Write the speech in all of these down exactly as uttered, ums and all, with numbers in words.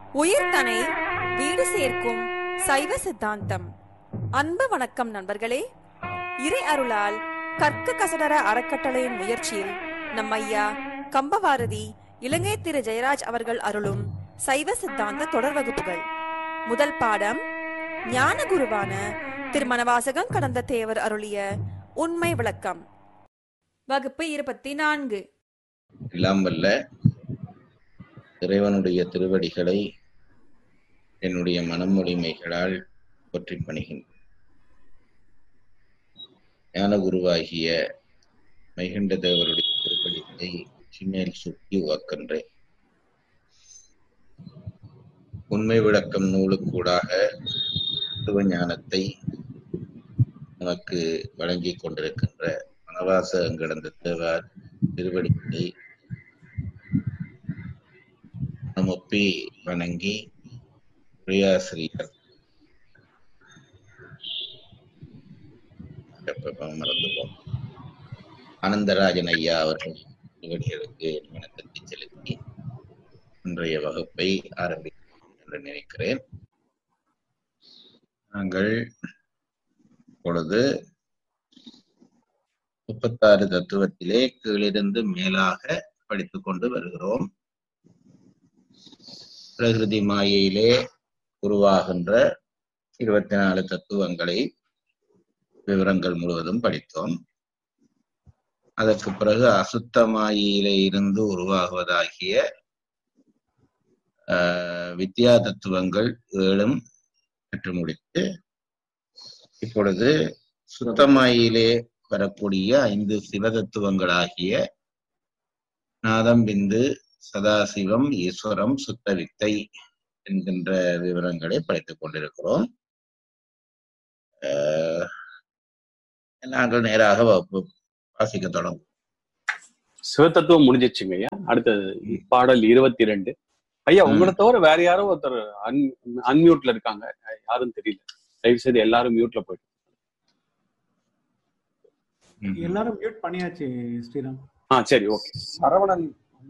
உயிர்தனை வீடு சேர்க்கும் சைவ சித்தாந்தம். அன்பு வணக்கம் நண்பர்களே. இறை அருளால் கற்க கசடர அறக்கட்டளையின் முயற்சியில் நம் ஐயா கம்பவாரதி இலங்கை திரு ஜெயராஜ் அவர்கள் அருளும் சைவ சித்தாந்த தொடர் வகுப்புகள். முதல் பாடம் ஞான குருவான திருமணவாசகம் கடந்த தேவர் அருளிய உண்மை விளக்கம். வகுப்பு இருபத்தி நான்கு. எல்லாம் வல்ல இறைவனுடைய திருவடிகளை என்னுடைய மனமொழிமைகளால் போற்றி பணிகின்றேன். ஞான குருவாகிய மைகண்ட தேவருடைய திருவடிகளை சிமேல் சுற்றி உவக்கின்றேன். உண்மை விளக்கம் நூலுக்கூடாக ஞானத்தை நமக்கு வழங்கி கொண்டிருக்கின்ற மணவாசகம் கடந்த தேவர் திருவடிகளை நமப்பி வணங்கி பிரியாசிரியர் மறந்துவோம் ஆனந்தராஜன் ஐயா அவர்கள் திருவடிகளுக்கு வணக்கத்தை செலுத்தி இன்றைய வகுப்பை ஆரம்பிக்கிறோம் என்று நினைக்கிறேன். நாங்கள் இப்பொழுது முப்பத்தாறு தத்துவத்திலே கீழிருந்து மேலாக படித்துக் கொண்டு வருகிறோம். பிரகிருதி மாயையிலே உருவாகின்ற இருபத்தி நாலு தத்துவங்களை விவரங்கள் முழுவதும் படித்தோம். அதற்கு பிறகு அசுத்த மாயையிலே இருந்து உருவாகுவதாகிய ஆஹ் வித்யா தத்துவங்கள் ஏழும் கற்று முடித்து இப்பொழுது சுத்தமாயிலே வரக்கூடிய ஐந்து சிவதத்துவங்களாகிய நாதம், பிந்து, சதாசிவம், ஈஸ்வரம், சுத்த வித்தை என்கின்ற விவரங்களை படித்துக் கொண்டிருக்கிறோம். நாங்கள் நேராக வாசிக்க தொடங்கும். சிவத்தத்துவம் முடிஞ்சிச்சுங்க ஐயா. அடுத்தது பாடல் இருபத்தி ரெண்டு. ஐயா, உங்களை தவிர வேற யாரோ ஒருத்தர் அன் அன்மியூட்ல இருக்காங்க, யாரும் தெரியல. தயவு செய்து எல்லாரும் மியூட்ல போயிட்டு. எல்லாரும் மியூட் பண்ணியாச்சு ஸ்ரீராம். ஆ சரி, ஓகே. சரவணன்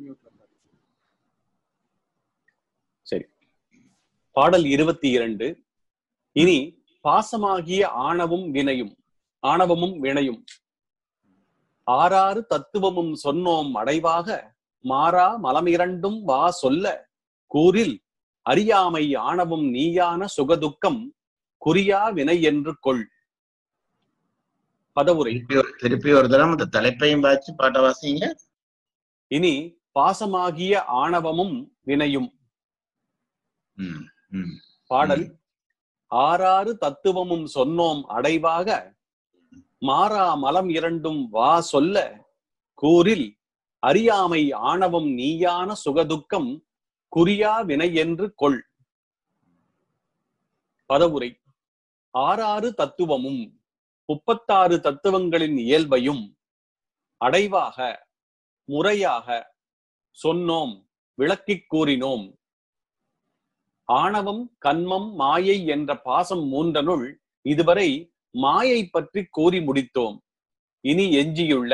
சரி. பாடல் இருபத்தி இரண்டு. இனி பாசமாகிய ஆணவம் வினையும் ஆணவமும் வினையும் ஆறாறு தத்துவமும் சொன்னோம் அடைவாக மாறா மலம் இரண்டும் வா சொல்ல கூறில் அறியாமை ஆணவம் நீயான சுகதுக்கம் குறியா வினை என்று கொள். பதவுரை. திருப்பி ஒரு தரம் அந்த தலைப்பையும் வாசி பாட்ட வாசிங்க. இனி பாசமாகிய ஆணவமும் வினையும். பாடல் ஆறாறு தத்துவமும் சொன்னோம் அடைவாக மாறா மலம் இரண்டும் வா சொல்ல கூறில் அறியாமை ஆணவம் நீயான சுகதுக்கம் குறியா வினை என்று கொள். பதவுரை. ஆறாறு தத்துவமும் முப்பத்தாறு தத்துவங்களின் இயல்பையும் அடைவாக முறையாக சொன்னோம், விளக்கிக் கூறினோம். ஆணவம், கன்மம், மாயை என்ற பாசம் மூன்றனுள் இதுவரை மாயை பற்றி கூறி முடித்தோம். இனி எஞ்சியுள்ள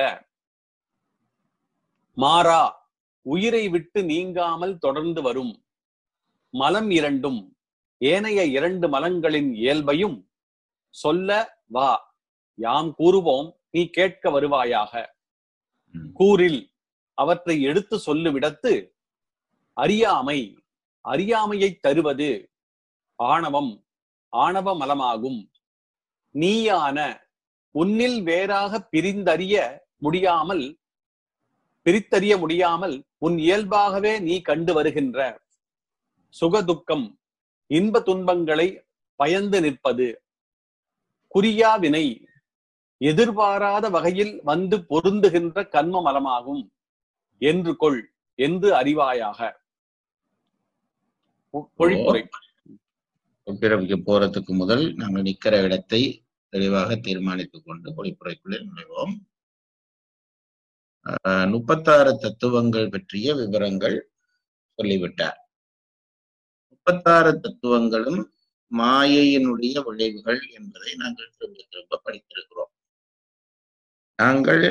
மாறா உயிரை விட்டு நீங்காமல் தொடர்ந்து வரும் மலம் இரண்டும் ஏனைய இரண்டு மலங்களின் இயல்பையும் சொல்ல வா, யாம் கூறுவோம், நீ கேட்க வருவாயாக. கூறில் அவற்றை எடுத்து சொல்லுவிடத்து அறியாமை அறியாமையை தருவது ஆணவம் ஆணவ மலமாகும். நீயான உன்னில் வேறாக பிரிந்தறிய முடியாமல் பிரித்தறிய முடியாமல் உன் இயல்பாகவே நீ கண்டு வருகின்ற சுகதுக்கம் இன்ப துன்பங்களை பயந்து நிற்பது குறியா வினை எதிர்பாராத வகையில் வந்து பொருந்துகின்ற கன்ம மலமாகும் என்று கொள் என்று அறிவாயாக. பொழிப்புரை. பொழிப்புரைக்கு போறதுக்கு முதல் நாங்கள் நிற்கிற இடத்தை தெளிவாக தீர்மானித்துக் கொண்டு பொழிப்புரைக்குள்ளே நுழைவோம். ஆஹ் முப்பத்தாறு தத்துவங்கள் பற்றிய விவரங்கள் சொல்லிவிட்டார். முப்பத்தாறு தத்துவங்களும் மாயையினுடைய விளைவுகள் என்பதை நாங்கள் திரும்ப திரும்ப படித்திருக்கிறோம். நாங்கள்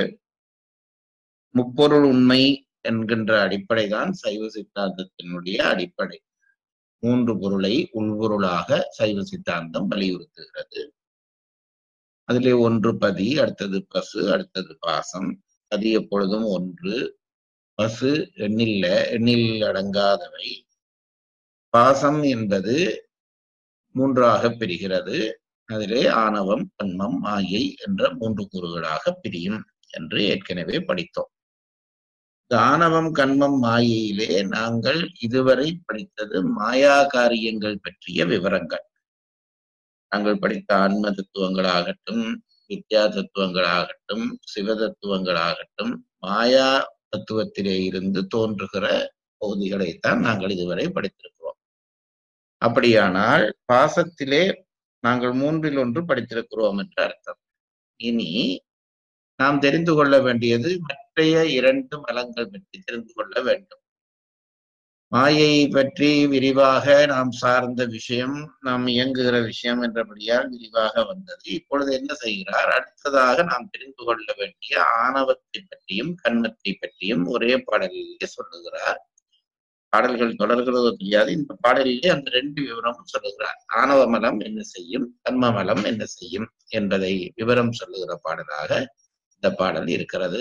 முப்பொருள் உண்மை என்கின்ற அடிப்படைதான் சைவ சித்தாந்தத்தினுடைய அடிப்படை. மூன்று பொருளை உள்பொருளாக சைவ சித்தாந்தம் வலியுறுத்துகிறது. அதிலே ஒன்று பதி, அடுத்தது பசு, அடுத்தது பாசம். பதி எப்பொழுதும் ஒன்று, பசு எண்ணில்ல எண்ணில் அடங்காதவை, பாசம் என்பது மூன்றாக பிரிகிறது. அதிலே ஆணவம், கண்மம், மாயை என்ற மூன்று கூறுகளாக பிரியும் என்று ஏற்கனவே படித்தோம். இந்த ஆணவம், கண்மம், மாயையிலே நாங்கள் இதுவரை படித்தது மாயா காரியங்கள் பற்றிய விவரங்கள். நாங்கள் படித்த ஆன்ம தத்துவங்களாகட்டும், வித்யா தத்துவங்களாகட்டும், சிவ தத்துவங்களாகட்டும், மாயா தத்துவத்திலே இருந்து தோன்றுகிற பகுதிகளைத்தான் நாங்கள் இதுவரை படித்திருக்கிறோம். அப்படியானால் பாசத்திலே நாங்கள் மூன்றில் ஒன்று படித்திருக்கிறோம் என்று அர்த்தம். இனி நாம் தெரிந்து கொள்ள வேண்டியது மற்றைய இரண்டு மலங்கள் பற்றி தெரிந்து கொள்ள வேண்டும். மாயை பற்றி விரிவாக நாம் சார்ந்த விஷயம், நாம் இயங்குகிற விஷயம் என்றபடியால் விரிவாக வந்தது. இப்பொழுது என்ன செய்கிறார்? அடுத்ததாக நாம் தெரிந்து கொள்ள வேண்டிய ஆணவத்தை பற்றியும் கண்மத்தை பற்றியும் ஒரே பாடலிலே சொல்லுகிறார். பாடல்கள் தொடர்கிறதோ தெரியாது, இந்த பாடலிலே அந்த ரெண்டு விவரமும் சொல்லுகிறார். ஆணவ மலம் என்ன செய்யும், கண்ம மலம் என்ன செய்யும் என்பதை விவரம் சொல்லுகிற பாடலாக இந்த பாடல் இருக்கிறது.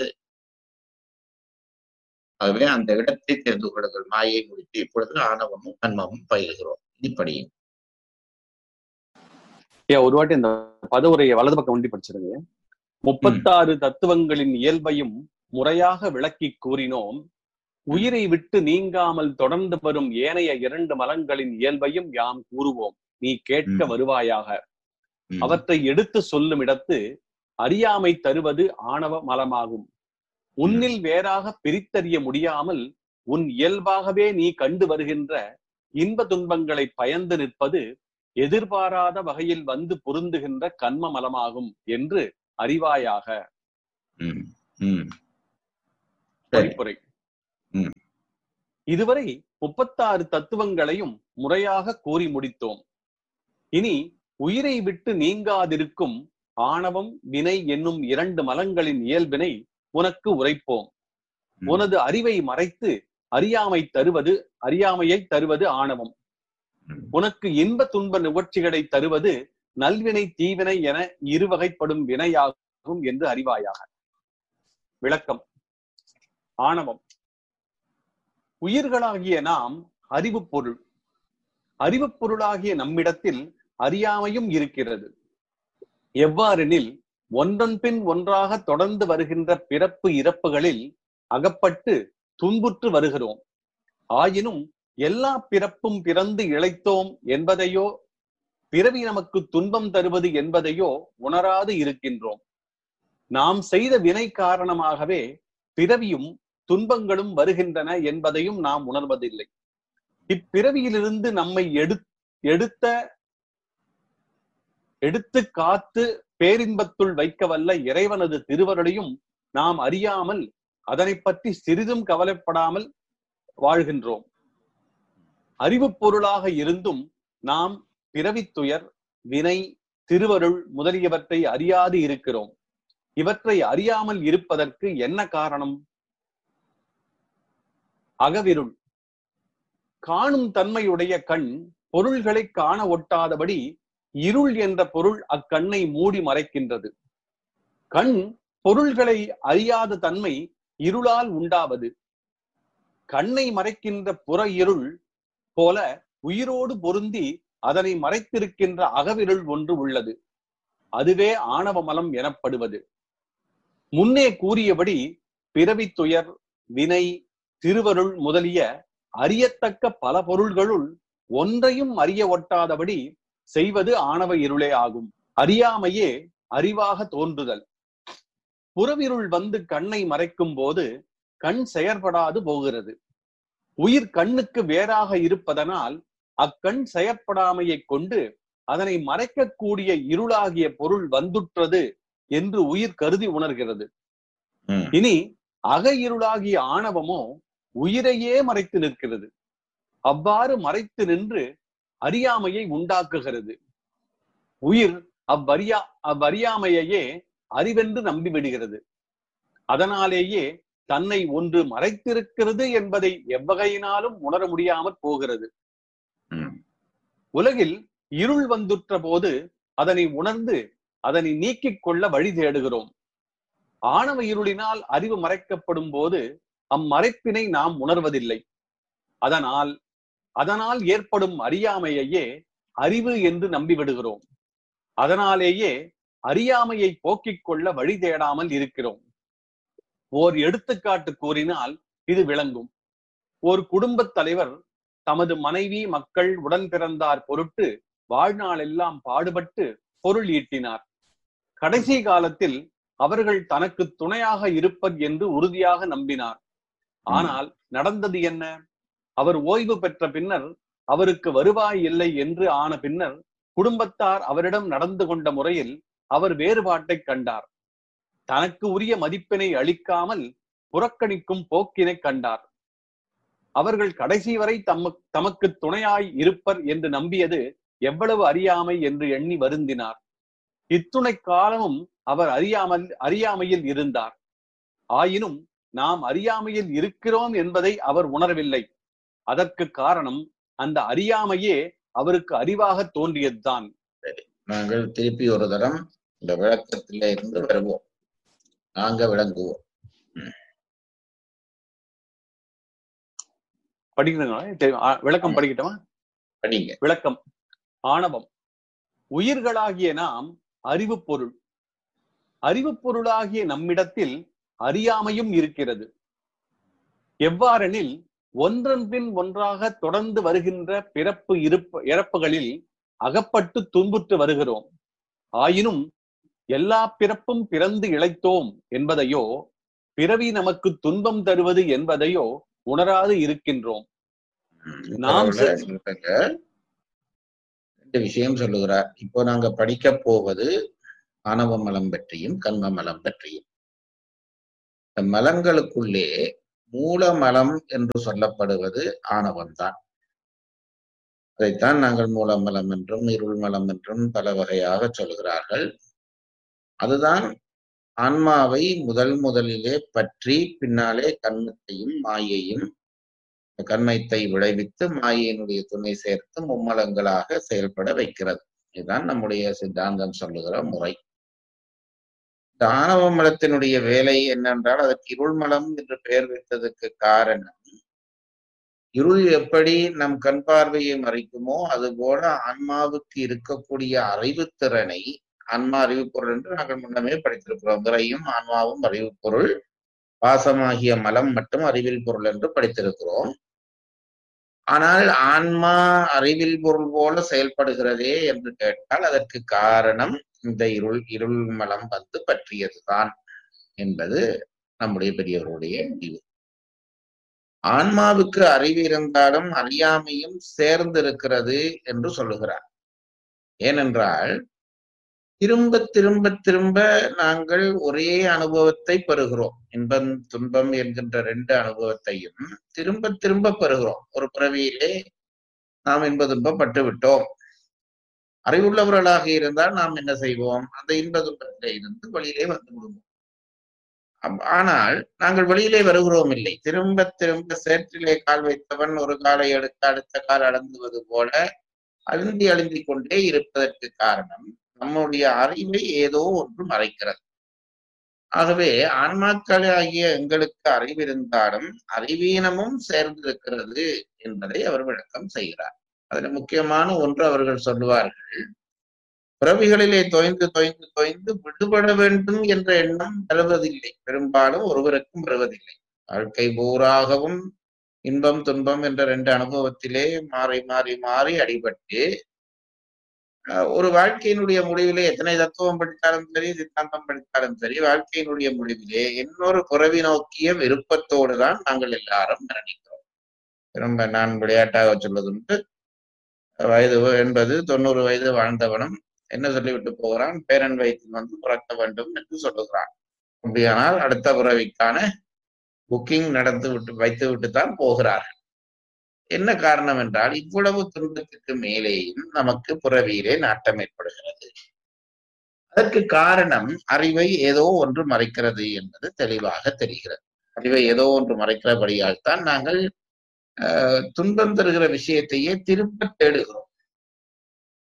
ஆகவே அந்த இடத்தை தெரிந்து கொள்ளுங்கள். மாயை முடித்து இப்பொழுது ஆணவமும் கண்மமும் பயில்கிறோம். இப்படி ஒரு வாட்டி இந்த பதவுரையை வலது பக்கம் ஒண்டி படிச்சிருங்க. முப்பத்தாறு தத்துவங்களின் இயல்பையும் முறையாக விளக்கி கூறினோம். உயிரை விட்டு நீங்காமல் தொடர்ந்து வரும் ஏனைய இரண்டு மலங்களின் இயல்பையும் யாம் கூறுவோம். நீ கேட்க வருவாயாக. அவற்றை எடுத்து சொல்லும் இடத்து அறியாமை தருவது ஆணவ மலமாகும். உன்னில் வேறாக பிரித்தறிய முடியாமல் உன் இயல்பாகவே நீ கண்டு வருகின்ற இன்ப துன்பங்களை பயந்து நிற்பது எதிர்பாராத வகையில் வந்து பொருந்துகின்ற கண்ம மலமாகும் என்று அறிவாயாக. பொறிப்புரை. இதுவரை முப்பத்தாறு தத்துவங்களையும் முறையாக கூறி முடித்தோம். இனி உயிரை விட்டு நீங்காதிருக்கும் ஆணவம், வினை என்னும் இரண்டு மலங்களின் இயல்பினை உனக்கு உரைப்போம். உனது அறிவை மறைத்து அறியாமை தருவது அறியாமையை தருவது ஆணவம். உனக்கு இன்ப துன்ப நிகழ்ச்சிகளை தருவது நல்வினை தீவினை என இருவகைப்படும் வினையாகும் என்று அறிவாயாக. விளக்கம். ஆணவம். உயிர்களாகிய நாம் அறிவு பொருள். அறிவு பொருளாகிய நம்மிடத்தில் அறியாமையும் இருக்கிறது. எவ்வாறெனில் ஒன்றன் பின் ஒன்றாக தொடர்ந்து வருகின்ற பிறப்பு இறப்புகளில் அகப்பட்டு துன்புற்று வருகிறோம். ஆயினும் எல்லா பிறப்பும் பிறந்து இழைத்தோம் என்பதையோ, பிறவி நமக்கு துன்பம் தருவது என்பதையோ உணராது இருக்கின்றோம். நாம் செய்த வினை காரணமாகவே பிறவியும் துன்பங்களும் வருகின்றன என்பதையும் நாம் உணர்வதில்லை. இப்பிறவியிலிருந்து நம்மை எடு எடுத்த எடுத்து காத்து பேரின்பத்துள் வைக்க வல்ல இறைவனது திருவருளையும் நாம் அறியாமல் அதனை பற்றி சிறிதும் கவலைப்படாமல் வாழ்கின்றோம். அறிவு பொருளாக இருந்தும் நாம் பிறவித்துயர், வினை, திருவருள் முதலியவற்றை அறியாது இருக்கிறோம். இவற்றை அறியாமல் இருப்பதற்கு என்ன காரணம்? அகவிருள். காணும் தன்மையுடைய கண் பொருள்களை காண ஒட்டாதபடி இருள் என்ற பொருள் அக்கண்ணை மூடி மறைக்கின்றது. கண் பொருள்களை அறியாத தன்மை இருளால் உண்டாவது. கண்ணை மறைக்கின்ற புற இருள் போல உயிரோடு பொருந்தி அதனை மறைத்திருக்கின்ற அகவிருள் ஒன்று உள்ளது. அதுவே ஆணவ மலம் எனப்படுவது. முன்னே கூறியபடி பிறவித்துயர், வினை, திருவருள் முதலிய அறியத்தக்க பல பொருள்களுள் ஒன்றையும் அறிய ஒட்டாதபடி செய்வது ஆணவ இருளே ஆகும். அறியாமையே அறிவாக தோன்றுதல். புறவிருள் வந்து கண்ணை மறைக்கும் போது கண் செயற்படாது போகிறது. உயிர் கண்ணுக்கு வேறாக இருப்பதனால் அக்கண் செயற்படாமையை கொண்டு அதனை மறைக்கக்கூடிய இருளாகிய பொருள் வந்துற்றது என்று உயிர் கருதி உணர்கிறது. இனி அக இருளாகிய ஆணவமோ உயிரையே மறைத்து நிற்கிறது. அவ்வாறு மறைத்து நின்று அறியாமையை உண்டாக்குகிறது. உயிர் அவ்வறியா அவ்வறியாமையே அறிவென்று நம்பிவிடுகிறது. அதனாலேயே தன்னை ஒன்று மறைத்திருக்கிறது என்பதை எவ்வகையினாலும் உணர முடியாமற் போகிறது. உலகில் இருள் வந்துற்ற போது அதனை உணர்ந்து அதனை நீக்கிக் கொள்ள வழி தேடுகிறோம். ஆணவ இருளினால் அறிவு மறைக்கப்படும் போது அம்மறைப்பினை நாம் உணர்வதில்லை. அதனால் அதனால் ஏற்படும் அறியாமையையே அறிவு என்று நம்பிவிடுகிறோம். அதனாலேயே அறியாமையை போக்கிக் கொள்ள வழி தேடாமல் இருக்கிறோம். ஓர் எடுத்துக்காட்டு கூறினால் இது விளங்கும். ஒரு குடும்பத் தலைவர் தமது மனைவி மக்கள் உடன் பிறந்தார் பொருட்டு வாழ்நாளெல்லாம் பாடுபட்டு பொருள் ஈட்டினார். கடைசி காலத்தில் அவர்கள் தனக்கு துணையாக இருப்பர் என்று உறுதியாக நம்பினார். ஆனால் நடந்தது என்ன? அவர் ஓய்வு பெற்ற பின்னர் அவருக்கு வருவாய் இல்லை என்று ஆன பின்னர் குடும்பத்தார் அவரிடம் நடந்து கொண்ட முறையில் அவர் வேறுபாட்டை கண்டார். தனக்கு உரிய மதிப்பினை அளிக்காமல் புறக்கணிக்கும் போக்கினை கண்டார். அவர்கள் கடைசி வரை தம் தமக்கு துணையாய் இருப்பர் என்று நம்பியது எவ்வளவு அறியாமை என்று எண்ணி வருந்தினார். இத்துணை காலமும் அவர் அறியாமல் அறியாமையில் இருந்தார். ஆயினும் நாம் அறியாமையில் இருக்கிறோம் என்பதை அவர் உணரவில்லை. அதற்கு காரணம் அந்த அறியாமையே அவருக்கு அறிவாக தோன்றியதுதான். நாங்கள் திருப்பி ஒரு தரம் இந்த விளக்கத்தில இருந்து வருவோம். நாங்க விளங்குவோம். படிக்கிறீங்களா? விளக்கம் படிக்கட்டுமா? படிங்க. விளக்கம். ஆணவம். உயிர்களாகிய நாம் அறிவு பொருள். அறிவு பொருளாகிய நம்மிடத்தில் அறியாமையும் இருக்கிறது. எவ்வாறெனில் ஒன்றன் பின் ஒன்றாக தொடர்ந்து வருகின்ற பிறப்பு இருப்பு இறப்புகளில் அகப்பட்டு துன்புற்று வருகிறோம். ஆயினும் எல்லா பிறப்பும் பிறந்து இளைத்தோம் என்பதையோ பிறவி நமக்கு துன்பம் தருவது என்பதையோ உணராது இருக்கின்றோம். நாம் ரெண்டு விஷயம் சொல்லுகிறார். இப்போ நாங்க படிக்க போவது ஆணவ மலம் பற்றியும் கண்ம மலம் பற்றியும். இந்த மலங்களுக்குள்ளே மூல மலம் என்று சொல்லப்படுவது ஆணவம்தான். அதைத்தான் நாங்கள் மூலமலம் என்றும் இருள் மலம் என்றும் பல வகையாக சொல்கிறார்கள். அதுதான் ஆன்மாவை முதல் முதலிலே பற்றி பின்னாலே கண்மத்தையும் மாயையும் கண்மத்தை விளைவித்து மாயையினுடைய துணை சேர்த்து மும்மலங்களாக செயல்பட வைக்கிறது. இதுதான் நம்முடைய சித்தாந்தம் சொல்லுகிற முறை. இந்த ஆணவ மலத்தினுடைய வேலை என்னென்றால் அதற்கு இருள் மலம் என்று பெயர் வைத்ததற்கு காரணம், இருள் எப்படி நம் கண் பார்வையை மறைக்குமோ அதுபோல ஆன்மாவுக்கு இருக்கக்கூடிய அறிவுத்திறனை, ஆன்மா அறிவு பொருள் என்று நாங்கள் முன்னமே படித்திருக்கிறோம். விரையும் ஆன்மாவும் அறிவு பொருள், பாசமாகிய மலம் மட்டும் அறிவில் பொருள் என்று படித்திருக்கிறோம். ஆனால் ஆன்மா அறிவில் பொருள் போல செயல்படுகிறதே என்று கேட்டால் அதற்கு காரணம் இந்த இருள் இருள் மலம் வந்து பற்றியதுதான் என்பது நம்முடைய பெரியவர்களுடைய முடிவு. ஆன்மாவுக்கு அறிவு இருந்தாலும் அறியாமையும் சேர்ந்திருக்கிறது என்று சொல்லுகிறார். ஏனென்றால் திரும்ப திரும்ப திரும்ப நாங்கள் ஒரே அனுபவத்தை பெறுகிறோம். இன்பம் துன்பம் என்கின்ற ரெண்டு அனுபவத்தையும் திரும்ப திரும்ப பெறுகிறோம். ஒரு பிறவியிலே நாம் இன்ப துன்பம் பட்டு விட்டோம். அறிவுள்ளவர்களாக இருந்தால் நாம் என்ன செய்வோம்? அந்த இன்ப துன்பத்திலே இருந்து வெளியிலே வந்து விடுவோம். ஆனால் நாங்கள் வெளியிலே வருகிறோம் இல்லை. திரும்ப திரும்ப சேற்றிலே கால் வைத்தவன் ஒரு காலை எடுக்க அடுத்த கால் அடங்குவது போல அழுந்தி அழுந்தி கொண்டே இருப்பதற்கு காரணம் நம்முடைய அறிவை ஏதோ ஒன்று மறைக்கிறது. ஆகவே ஆன்மாக்களாகிய எங்களுக்கு அறிவிருந்தாலும் அறிவீனமும் சேர்ந்திருக்கிறது என்பதை அவர் விளக்கம் செய்கிறார். அதுல முக்கியமான ஒன்று அவர்கள் சொல்லுவார்கள், பிறவிகளிலே தொய்ந்து தொய்ந்து தொய்ந்து விடுபட வேண்டும் என்ற எண்ணம் வருவதில்லை. பெரும்பாலும் ஒருவருக்கும் வருவதில்லை. வாழ்க்கை பூராகவும் இன்பம் துன்பம் என்ற ரெண்டு அனுபவத்திலே மாறி மாறி மாறி அடிபட்டு ஒரு வாழ்க்கையினுடைய முடிவிலே எத்தனை தத்துவம் படித்தாலும் சரி, சித்தாந்தம் படித்தாலும் சரி, வாழ்க்கையினுடைய முடிவிலே இன்னொரு புறவி நோக்கிய விருப்பத்தோடு தான் நாங்கள் எல்லாரும் மரணிக்கிறோம். ரொம்ப நான் விளையாட்டாக சொல்வதுண்டு, வயது எண்பது தொண்ணூறு வயது வாழ்ந்தவனும் என்ன சொல்லிவிட்டு போகிறான்? பேரன் வயிற்றில் வந்து பிறக்க வேண்டும் என்று சொல்லுகிறான். அப்படியானால் அடுத்த பிறவிக்கான புக்கிங் நடந்து விட்டு வைத்து விட்டுத்தான் போகிறார்கள். என்ன காரணம் என்றால் இவ்வளவு துன்பத்துக்கு மேலேயும் நமக்கு பிறவியிலே நாட்டம் ஏற்படுகிறது. அதற்கு காரணம் அறிவை ஏதோ ஒன்று மறைக்கிறது என்பது தெளிவாக தெரிகிறது. அறிவை ஏதோ ஒன்று மறைக்கிறபடியால் தான் நாங்கள் அஹ் துன்பம் தருகிற விஷயத்தையே திரும்ப தேடுகிறோம்.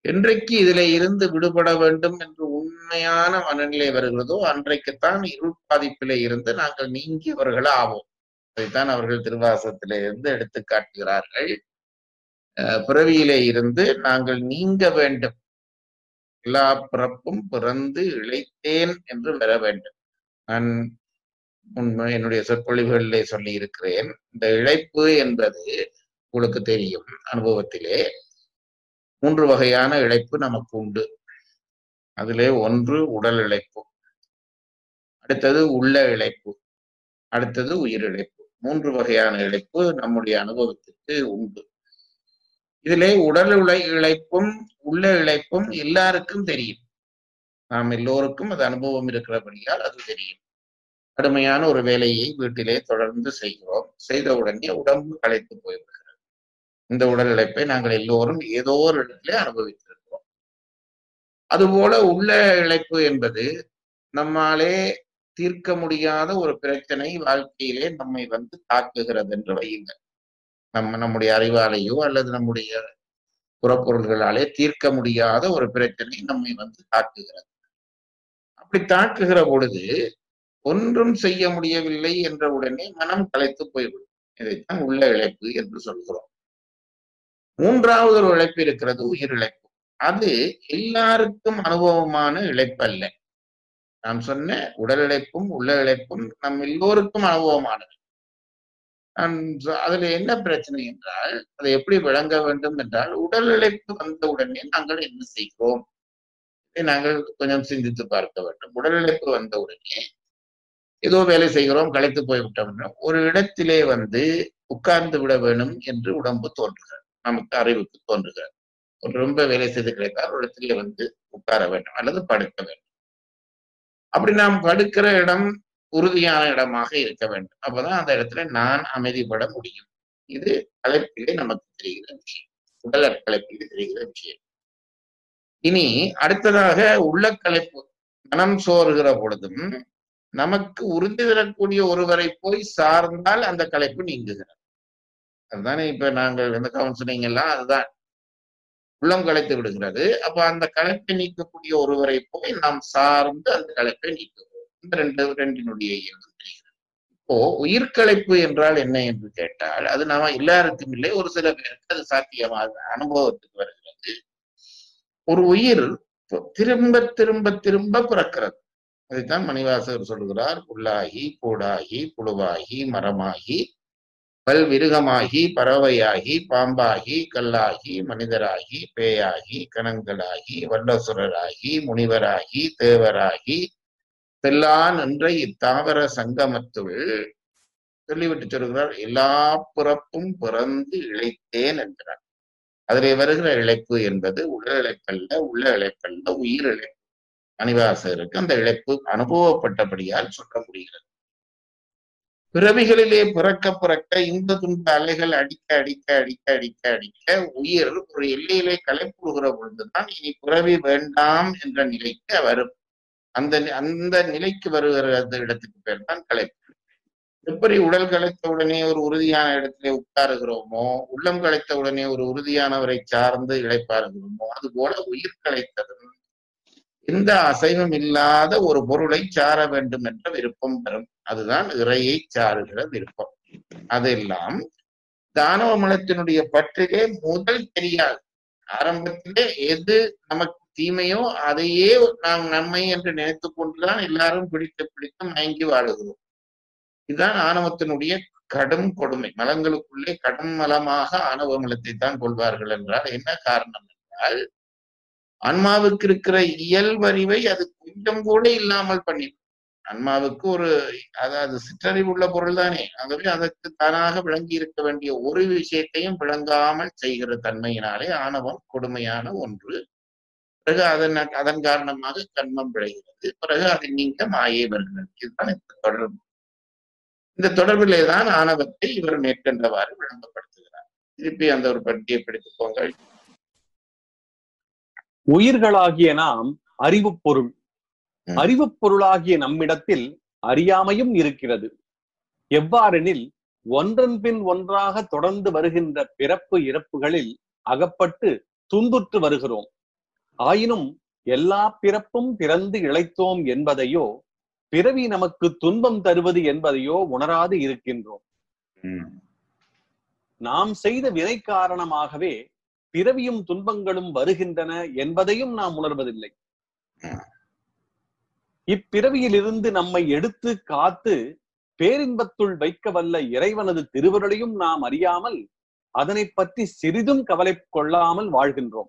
என்றைக்கு இதுல இருந்து விடுபட வேண்டும் என்று உண்மையான மனநிலை வருகிறதோ அன்றைக்குத்தான் இருள் பாதிப்பிலே இருந்து நாங்கள் நீங்கியவர்கள் ஆவோம். அதைத்தான் அவர்கள் திருவாசகத்திலே இருந்து எடுத்து காட்டுகிறார்கள். பிறவியிலே இருந்து நாங்கள் நீங்க வேண்டும், எல்லா பிறப்பும் பிறந்து இழைத்தேன் என்று வர வேண்டும். நான் உண்மை என்னுடைய சொற்பொழிவுகளிலே சொல்லி இருக்கிறேன். இந்த இழைப்பு என்பது உங்களுக்கு தெரியும், அனுபவத்திலே மூன்று வகையான இழைப்பு நமக்கு உண்டு. அதிலே ஒன்று உடல் இழைப்பு, அடுத்தது உள்ள இழைப்பு, அடுத்தது உயிர் இழைப்பு. மூன்று வகையான இழைப்பு நம்முடைய அனுபவத்திற்கு உண்டு. இதிலே உடல் உழை இழைப்பும் உள்ள இழைப்பும் எல்லாருக்கும் தெரியும். நாம் எல்லோருக்கும் அது அனுபவம் இருக்கிறபடியால் அது தெரியும். கடுமையான ஒரு வேலையை வீட்டிலே தொடர்ந்து செய்கிறோம். செய்த உடனே உடம்பு களைத்து போய்விடுகிறது. இந்த உடல் இழைப்பை நாங்கள் எல்லோரும் ஏதோ ஒரு இடத்திலே அனுபவித்திருக்கிறோம். அதுபோல உள்ள இழைப்பு என்பது நம்மாலே தீர்க்க முடியாத ஒரு பிரச்சனை வாழ்க்கையிலே நம்மை வந்து தாக்குகிறது என்று வையுங்கள். நம்ம நம்முடைய அறிவாலேயோ அல்லது நம்முடைய புறப்பொருள்களாலே தீர்க்க முடியாத ஒரு பிரச்சனை நம்மை வந்து தாக்குகிறது. அப்படி தாக்குகிற பொழுது ஒன்றும் செய்ய முடியவில்லை என்ற உடனே மனம் களைத்து போய்விடும். இதைத்தான் உள்ள இழைப்பு என்று சொல்கிறோம். மூன்றாவது ஒரு இழைப்பு இருக்கிறது, உயிர் இழைப்பு. அது எல்லாருக்கும் அனுபவமான இழைப்பு அல்ல. நாம் சொன்ன உடல் இழைப்பும் உள்ள இழைப்பும் நம் எல்லோருக்கும் அனுபவமானது. அதுல என்ன பிரச்சனை என்றால், அதை எப்படி விளங்க வேண்டும் என்றால், உடல் இழைப்பு வந்த உடனே நாங்கள் என்ன செய்கிறோம், நாங்கள் கொஞ்சம் சிந்தித்து பார்க்க வேண்டும். உடல் இழைப்பு வந்த உடனே ஏதோ வேலை செய்கிறோம், களைத்து போய்விட்டோம், ஒரு இடத்திலே வந்து உட்கார்ந்து விட வேணும் என்று உடம்பு தோன்றுகிறது, நமக்கு அறிவுக்கு தோன்றுகிறது. ஒரு ரொம்ப வேலை செய்து கிடைத்தால் ஒரு இடத்திலே வந்து உட்கார வேண்டும் அல்லது படுக்க வேண்டும். அப்படி நாம் படுக்கிற இடம் உறுதியான இடமாக இருக்க வேண்டும். அப்பதான் அந்த இடத்துல நான் அமைதிப்பட முடியும். இது கலைப்பிலே நமக்கு தெரிகிற விஷயம், உடல் கலைப்பிலே தெரிகிற விஷயம். இனி அடுத்ததாக உள்ள கலைப்பு. மனம் சோறுகிற பொழுதும் நமக்கு உறுதி தரக்கூடிய ஒருவரை போய் சார்ந்தால் அந்த கலைப்பு நீங்குகிறது. அதுதானே இப்ப நாங்கள் இந்த கவுன்சிலிங் எல்லாம் அதுதான், உள்ளம் கலைத்து விடுகிறது. அப்ப அந்த கலைப்பை நீக்கக்கூடிய ஒருவரை போய் நாம் சார்ந்து அந்த கலைப்பை நீக்குவோம். இந்த ரெண்டு ரெண்டினுடைய இயல்பும் தெரிகிறது. இப்போ உயிர்கலைப்பு என்றால் என்ன என்று கேட்டால், அது நாம எல்லாருக்கும் இல்லை, ஒரு சில பேருக்கு அது சாத்தியமாக அனுபவத்துக்கு வருகிறது. ஒரு உயிர் திரும்ப திரும்ப திரும்ப பிறக்கிறது. அதைத்தான் மணிவாசகர் சொல்கிறார், புல்லாகி பூடாகி புழுவாகி மரமாகி பல்விருகமாகி பறவையாகி பாம்பாகி கல்லாகி மனிதராகி பேயாகி கணங்களாகி வல்லசுரராகி முனிவராகி தேவராகி தெல்லான் என்ற இத்தாவர சங்கமத்துள் சொல்லிவிட்டு சொல்கிறார், எல்லா பிறப்பும் பிறந்து இழைத்தேன் என்கிறார். அதிலே வருகிற இழைப்பு என்பது உடல் இழைப்பல்ல, உள்ள இழைப்பல்ல, உயிர் இழைப்பு. மணிவாசகருக்கு அந்த இழைப்பு அனுபவப்பட்டபடியால் சொல்ல முடிகிறது. பிறவிகளிலே பிறக்க பிறக்க இந்த துன்ப அலைகள் அடிக்க அடிக்க அடிக்க அடிக்க அடிக்க உயிர் ஒரு எல்லையிலே களைப்புறுகிற பொழுதுதான் இனி பிறவி வேண்டாம் என்ற நிலைக்கு வரும். அந்த அந்த நிலைக்கு வருகிற இடத்துக்கு பேர் தான் களைப்பு. எப்படி உடல் களைத்த உடனே ஒரு உறுதியான இடத்திலே உட்காருகிறோமோ, உள்ளம் களைத்த உடனே ஒரு உறுதியானவரை சார்ந்து இழைப்பாருகிறோமோ, அது போல உயிர் களைத்ததும் எந்த அசைவம் இல்லாத ஒரு பொருளை சார வேண்டும் என்ற விருப்பம் வரும். அதுதான் இறையை சாருகிற விருப்பம். அதெல்லாம் தானவ மலத்தினுடைய பற்றிலே முதல் தெரியாது. ஆரம்பத்திலே எது நமக்கு தீமையோ அதையே நாம் நன்மை என்று நினைத்து கொண்டுதான் எல்லாரும் பிடித்து பிடித்து மயங்கி வாழுகிறோம். இதுதான் ஆணவத்தினுடைய கடும் கொடுமை. மலங்களுக்குள்ளே கடும் மலமாக ஆணவ மலத்தை தான் கொள்வார்கள் என்றால் என்ன காரணம் என்றால், ஆன்மாவுக்கு இருக்கிற இயல்பறிவை அது கொஞ்சம் கூட இல்லாமல் பண்ணி, ஆன்மாவுக்கு ஒரு அதாவது சிற்றறிவு உள்ள பொருள் தானே, ஆகவே அதற்கு தானாக விளங்கி இருக்க வேண்டிய ஒரு விஷயத்தையும் விளங்காமல் செய்கிற தன்மையினாலே ஆணவம் கொடுமையான ஒன்று. பிறகு அதன் அதன் காரணமாக கண்மம் விளைகிறது. பிறகு அதை நீங்க மாயை வருகிறது. இதுதான் இந்த தொடர்பு. இந்த தொடர்பிலே தான் ஆணவத்தை இவர் மேற்கண்டவாறு விளங்கப்படுத்துகிறார். திருப்பி அந்த ஒரு பட்டியை பிடித்துக்கோங்கள். உயிர்களாகிய நாம் அறிவு பொருள். அறிவு பொருளாகிய நம்மிடத்தில் அறியாமையும் இருக்கிறது. எவ்வாறெனில், ஒன்றன் பின் ஒன்றாக தொடர்ந்து வருகின்ற பிறப்பு இறப்புகளில் அகப்பட்டு துன்புற்று வருகிறோம். ஆயினும் எல்லா பிறப்பும் பிறந்து இளைத்தோம் என்பதையோ பிறவி நமக்கு துன்பம் தருவது என்பதையோ உணராது இருக்கின்றோம். நாம் செய்த வினை காரணமாகவே பிறவியும் துன்பங்களும் வருகின்றன என்பதையும் நாம் உணர்வதில்லை. இப்பிறவியிலிருந்து நம்மை எடுத்து காத்து பேரின்பத்துள் வைக்க வல்ல இறைவனது திருவருளையும் நாம் அறியாமல் அதனை பற்றி சிறிதும் கவலை கொள்ளாமல் வாழ்கின்றோம்.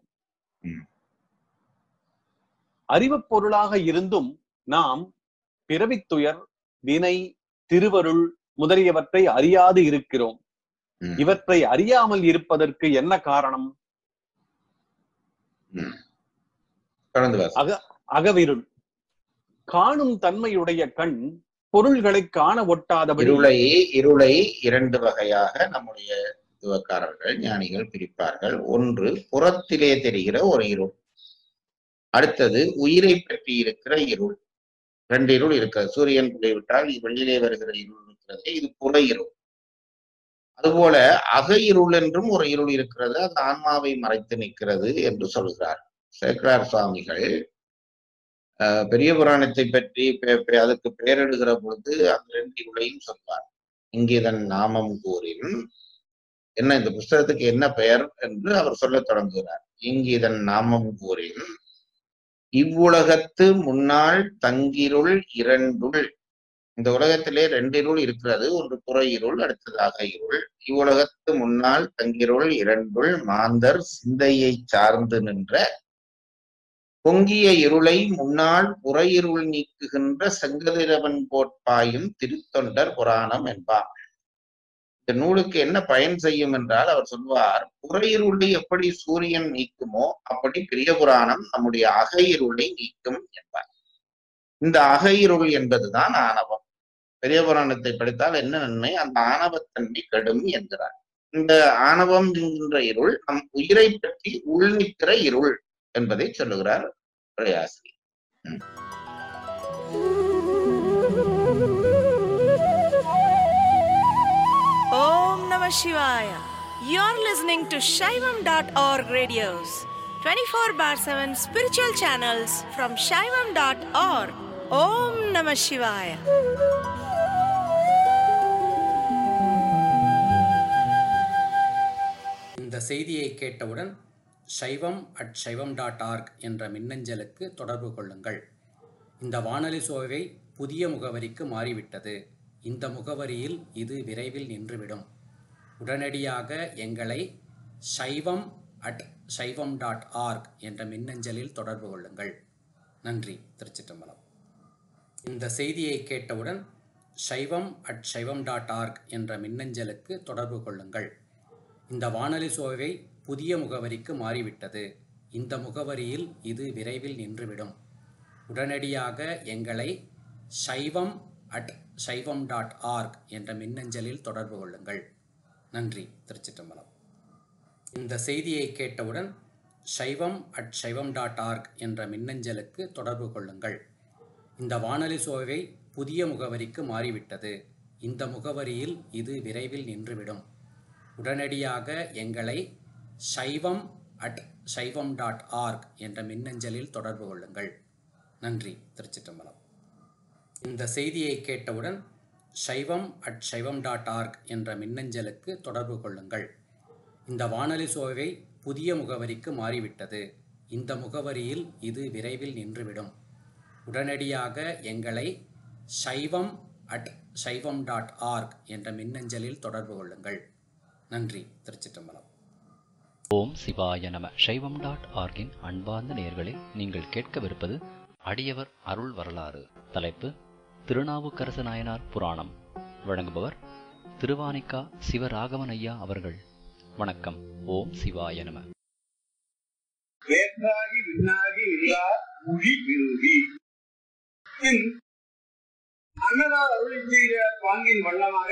அறிவுப் பொருளாக இருந்தும் நாம் பிறவித்துயர், வினை, திருவருள் முதலியவற்றை அறியாது இருக்கிறோம். இவற்றை அறியாமல் இருப்பதற்கு என்ன காரணம்? அக அகவிருள். காணும் தன்மையுடைய கண் பொருள்களை காண ஒட்டாதபடி இருளை இருளை இரண்டு வகையாக நம்முடைய துவக்காரர்கள் ஞானிகள் பிரிப்பார்கள். ஒன்று புறத்திலே தெரிகிற ஒரு இருள், அடுத்தது உயிரை பற்றி இருக்கிற இருள். ரெண்டு இருள் இருக்கிறது. சூரியன் போய்விட்டால் வெளியிலே வருகிற இருள் இருக்கிறது, இது புற இருள். அதுபோல அக இருள் என்றும் ஒரு இருள் இருக்கிறது, அது ஆன்மாவை மறைத்து நிற்கிறது என்று சொல்கிறார் சேக்கரார் சுவாமிகள். அஹ் பெரிய புராணத்தை பற்றி அதுக்கு பெயரிடுகிற பொழுது அந்த ரெண்டு இருளையும் சொல்வார். இங்கிதன் நாமம் கூறின் என்ன, இந்த புஸ்தகத்துக்கு என்ன பெயர் என்று அவர் சொல்ல தொடங்குகிறார். இங்கிதன் நாமம் கூறின் இவ்வுலகத்து முன்னாள் தங்கிருள் இரண்டுள். இந்த உலகத்திலே ரெண்டு இருள் இருக்கிறது, ஒன்று புற இருள், அடுத்ததாக இருள். இவ்வுலகத்து முன்னால் தங்கிருள் இரண்டுள் மாந்தர் சிந்தையை சார்ந்து நின்ற பொங்கிய இருளை முன்னாள் புற இருள் நீக்குகின்ற செங்கதிரவன் போட்பாயும் திருத்தொண்டர் புராணம் என்பார். இந்த நூலுக்கு என்ன பயன் செய்யும் என்றால் அவர் சொல்வார், புற இருளை எப்படி சூரியன் நீக்குமோ அப்படி பெரிய புராணம் நம்முடைய அக இருளை நீக்கும் என்பார். இந்த அக இருள் என்பதுதான் ஆணவம். பெரிய புராணத்தை படித்தால் என்ன நன்மை? அந்த ஆணவத்தன்மை கெடும் என்கிறார். இந்த ஆணவம் என்கின்ற இருள் நம் உயிரை பற்றி உள்நிற்கிற இருள் என்பதை சொல்லுகிறார் பிரயாசி. Om Namah Shivaya. You're listening to Shaivam dot org radios, twenty-four bar seven spiritual channels from Shaivam dot org. Om Namah Shivaya. இந்த செய்தியை கேட்டவுடன் சைவம் அட் சைவம் டாட் ஆர்க் என்ற மின்னஞ்சலுக்கு தொடர்பு கொள்ளுங்கள். இந்த வானொலி சோவை புதிய முகவரிக்கு மாறிவிட்டது. இந்த முகவரியில் இது விரைவில் நின்றுவிடும். உடனடியாக எங்களை சைவம் அட் சைவம் டாட் ஆர்க் என்ற மின்னஞ்சலில் தொடர்பு கொள்ளுங்கள். நன்றி. திருச்சிற்றம்பலம். இந்த செய்தியை கேட்டவுடன் சைவம் அட் சைவம் டாட் ஆர்க் என்ற மின்னஞ்சலுக்கு தொடர்பு கொள்ளுங்கள். இந்த வானொலி சோவை புதிய முகவரிக்கு மாறிவிட்டது. இந்த முகவரியில் இது விரைவில் நின்றுவிடும். உடனடியாக எங்களை சைவம் அட் சைவம் டாட் ஆர்க் என்ற மின்னஞ்சலில் தொடர்பு கொள்ளுங்கள். நன்றி. திருச்சிற்றம்பலம். இந்த செய்தியை கேட்டவுடன் சைவம் அட் சைவம் டாட் ஆர்க் என்ற மின்னஞ்சலுக்கு தொடர்பு கொள்ளுங்கள். இந்த வானொலி சோவை புதிய முகவரிக்கு மாறிவிட்டது. இந்த முகவரியில் இது விரைவில் நின்றுவிடும். உடனடியாக எங்களை சைவம் அட் சைவம் டாட் ஆர்க் என்ற மின்னஞ்சலில் தொடர்பு கொள்ளுங்கள். நன்றி. திருச்சிற்றம்பலம். இந்த செய்தியை கேட்டவுடன் சைவம் அட் சைவம் டாட் ஆர்க் என்ற மின்னஞ்சலுக்கு தொடர்பு கொள்ளுங்கள். இந்த வானொலி சோவை புதிய முகவரிக்கு மாறிவிட்டது. இந்த முகவரியில் இது விரைவில் நின்றுவிடும். உடனடியாக எங்களை சைவம் அட் சைவம் டாட் ஆர்க் என்ற மின்னஞ்சலில் தொடர்பு கொள்ளுங்கள். நன்றி. திருச்சிற்றம்பலம். ஓம் சிவாய நம. சைவம் டாட் ஆர்கின் அன்பார்ந்த நேயர்களே, நீங்கள் கேட்கவிருப்பது அடியவர் அருள் வரலாறு. தலைப்பு திருநாவுக்கரசு நாயனார் புராணம். வழங்குபவர் திருவானிக்கா சிவராகவன் ஐயா அவர்கள். வணக்கம். ஓம் சிவாய நம. வேற்றாகி விண்ணாகி இல்லா மொழி விரும்பி அன்னதார் அருளி செய்த பாங்கின் வண்ணமாக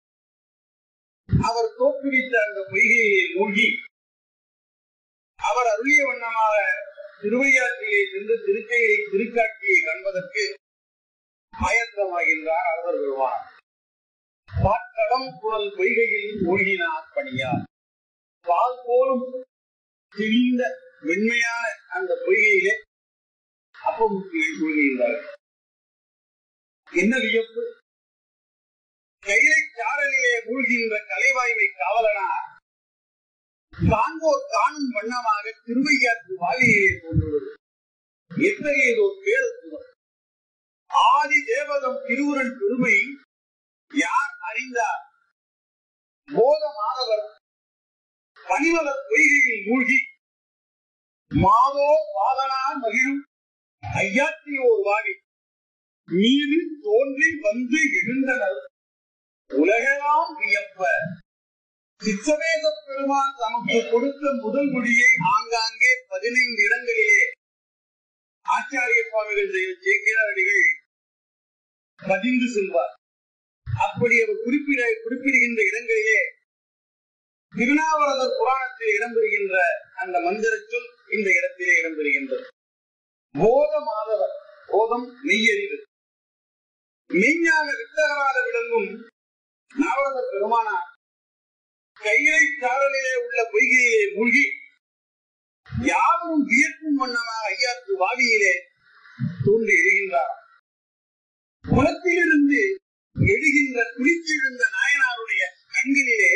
அவர் தோற்றுவித்த அந்த பொய்கையை மூழ்கி அவர் அருளிய வண்ணமாக திருவையாற்றிலே சென்று திருக்கையை திருக்காட்சியை காண்பதற்கு ஆயத்தமாகின்றார் அவர் வருவார். பாற்கடம் குழல் பொய்கையில் மூழ்கினார் பணியார். பால் போலும் தெளிந்த வெண்மையான அந்த பொய்கையிலே அப்பமுத்தியை மூழ்கின்றார்கள். என்ன வியப்பு! கைலை சாரலிலே மூழ்கின்ற கலைவாய்மை காவலனார் காண்போர் காணும் வண்ணமாக திருவையாற்று வாலியிலே தோன்றுவது எத்தகையதோ பேரத்துவம்! ஆதி தேவதம் திருவுருள் பெருமை யார் அறிந்தார்? போத மாதவர் பனிமல பொய்கையில் மூழ்கி மாதோ வாதனார் மகிழும் ஐயாற்றியோர் வாவி மீது தோன்றி வந்து எழுந்தனர் உலகெல்லாம் வியப்ப. சித்தவேத பெருமான் தமக்கு கொடுத்த முதல் மொழியை ஆங்காங்கே பதினைந்து இடங்களிலே ஆச்சாரிய சுவாமிகள் சேக்கிராடிகள் பதிந்து செல்வார். அப்படி அவர் குறிப்பிட குறிப்பிடுகின்ற இடங்களிலே திருநாவலர் புராணத்தில் இடம்பெறுகின்ற அந்த மந்திர சொல் இந்த இடத்திலே இடம்பெறுகின்றது. போத மாதவர், போதம் மெய்யறிவு, மெய்ஞான வித்தகராக விளங்கும் நாவலர் பெருமானார் கையை சாரலிலே உள்ள பொய்கையிலே மூழ்கி யாரும் வியக்கும் வண்ணமாக ஐயாற்று வாவியிலே தோன்றி எழுகின்றார். குளத்திலிருந்து எழுகின்ற குளிச்செழுந்த நாயனாருடைய கண்களிலே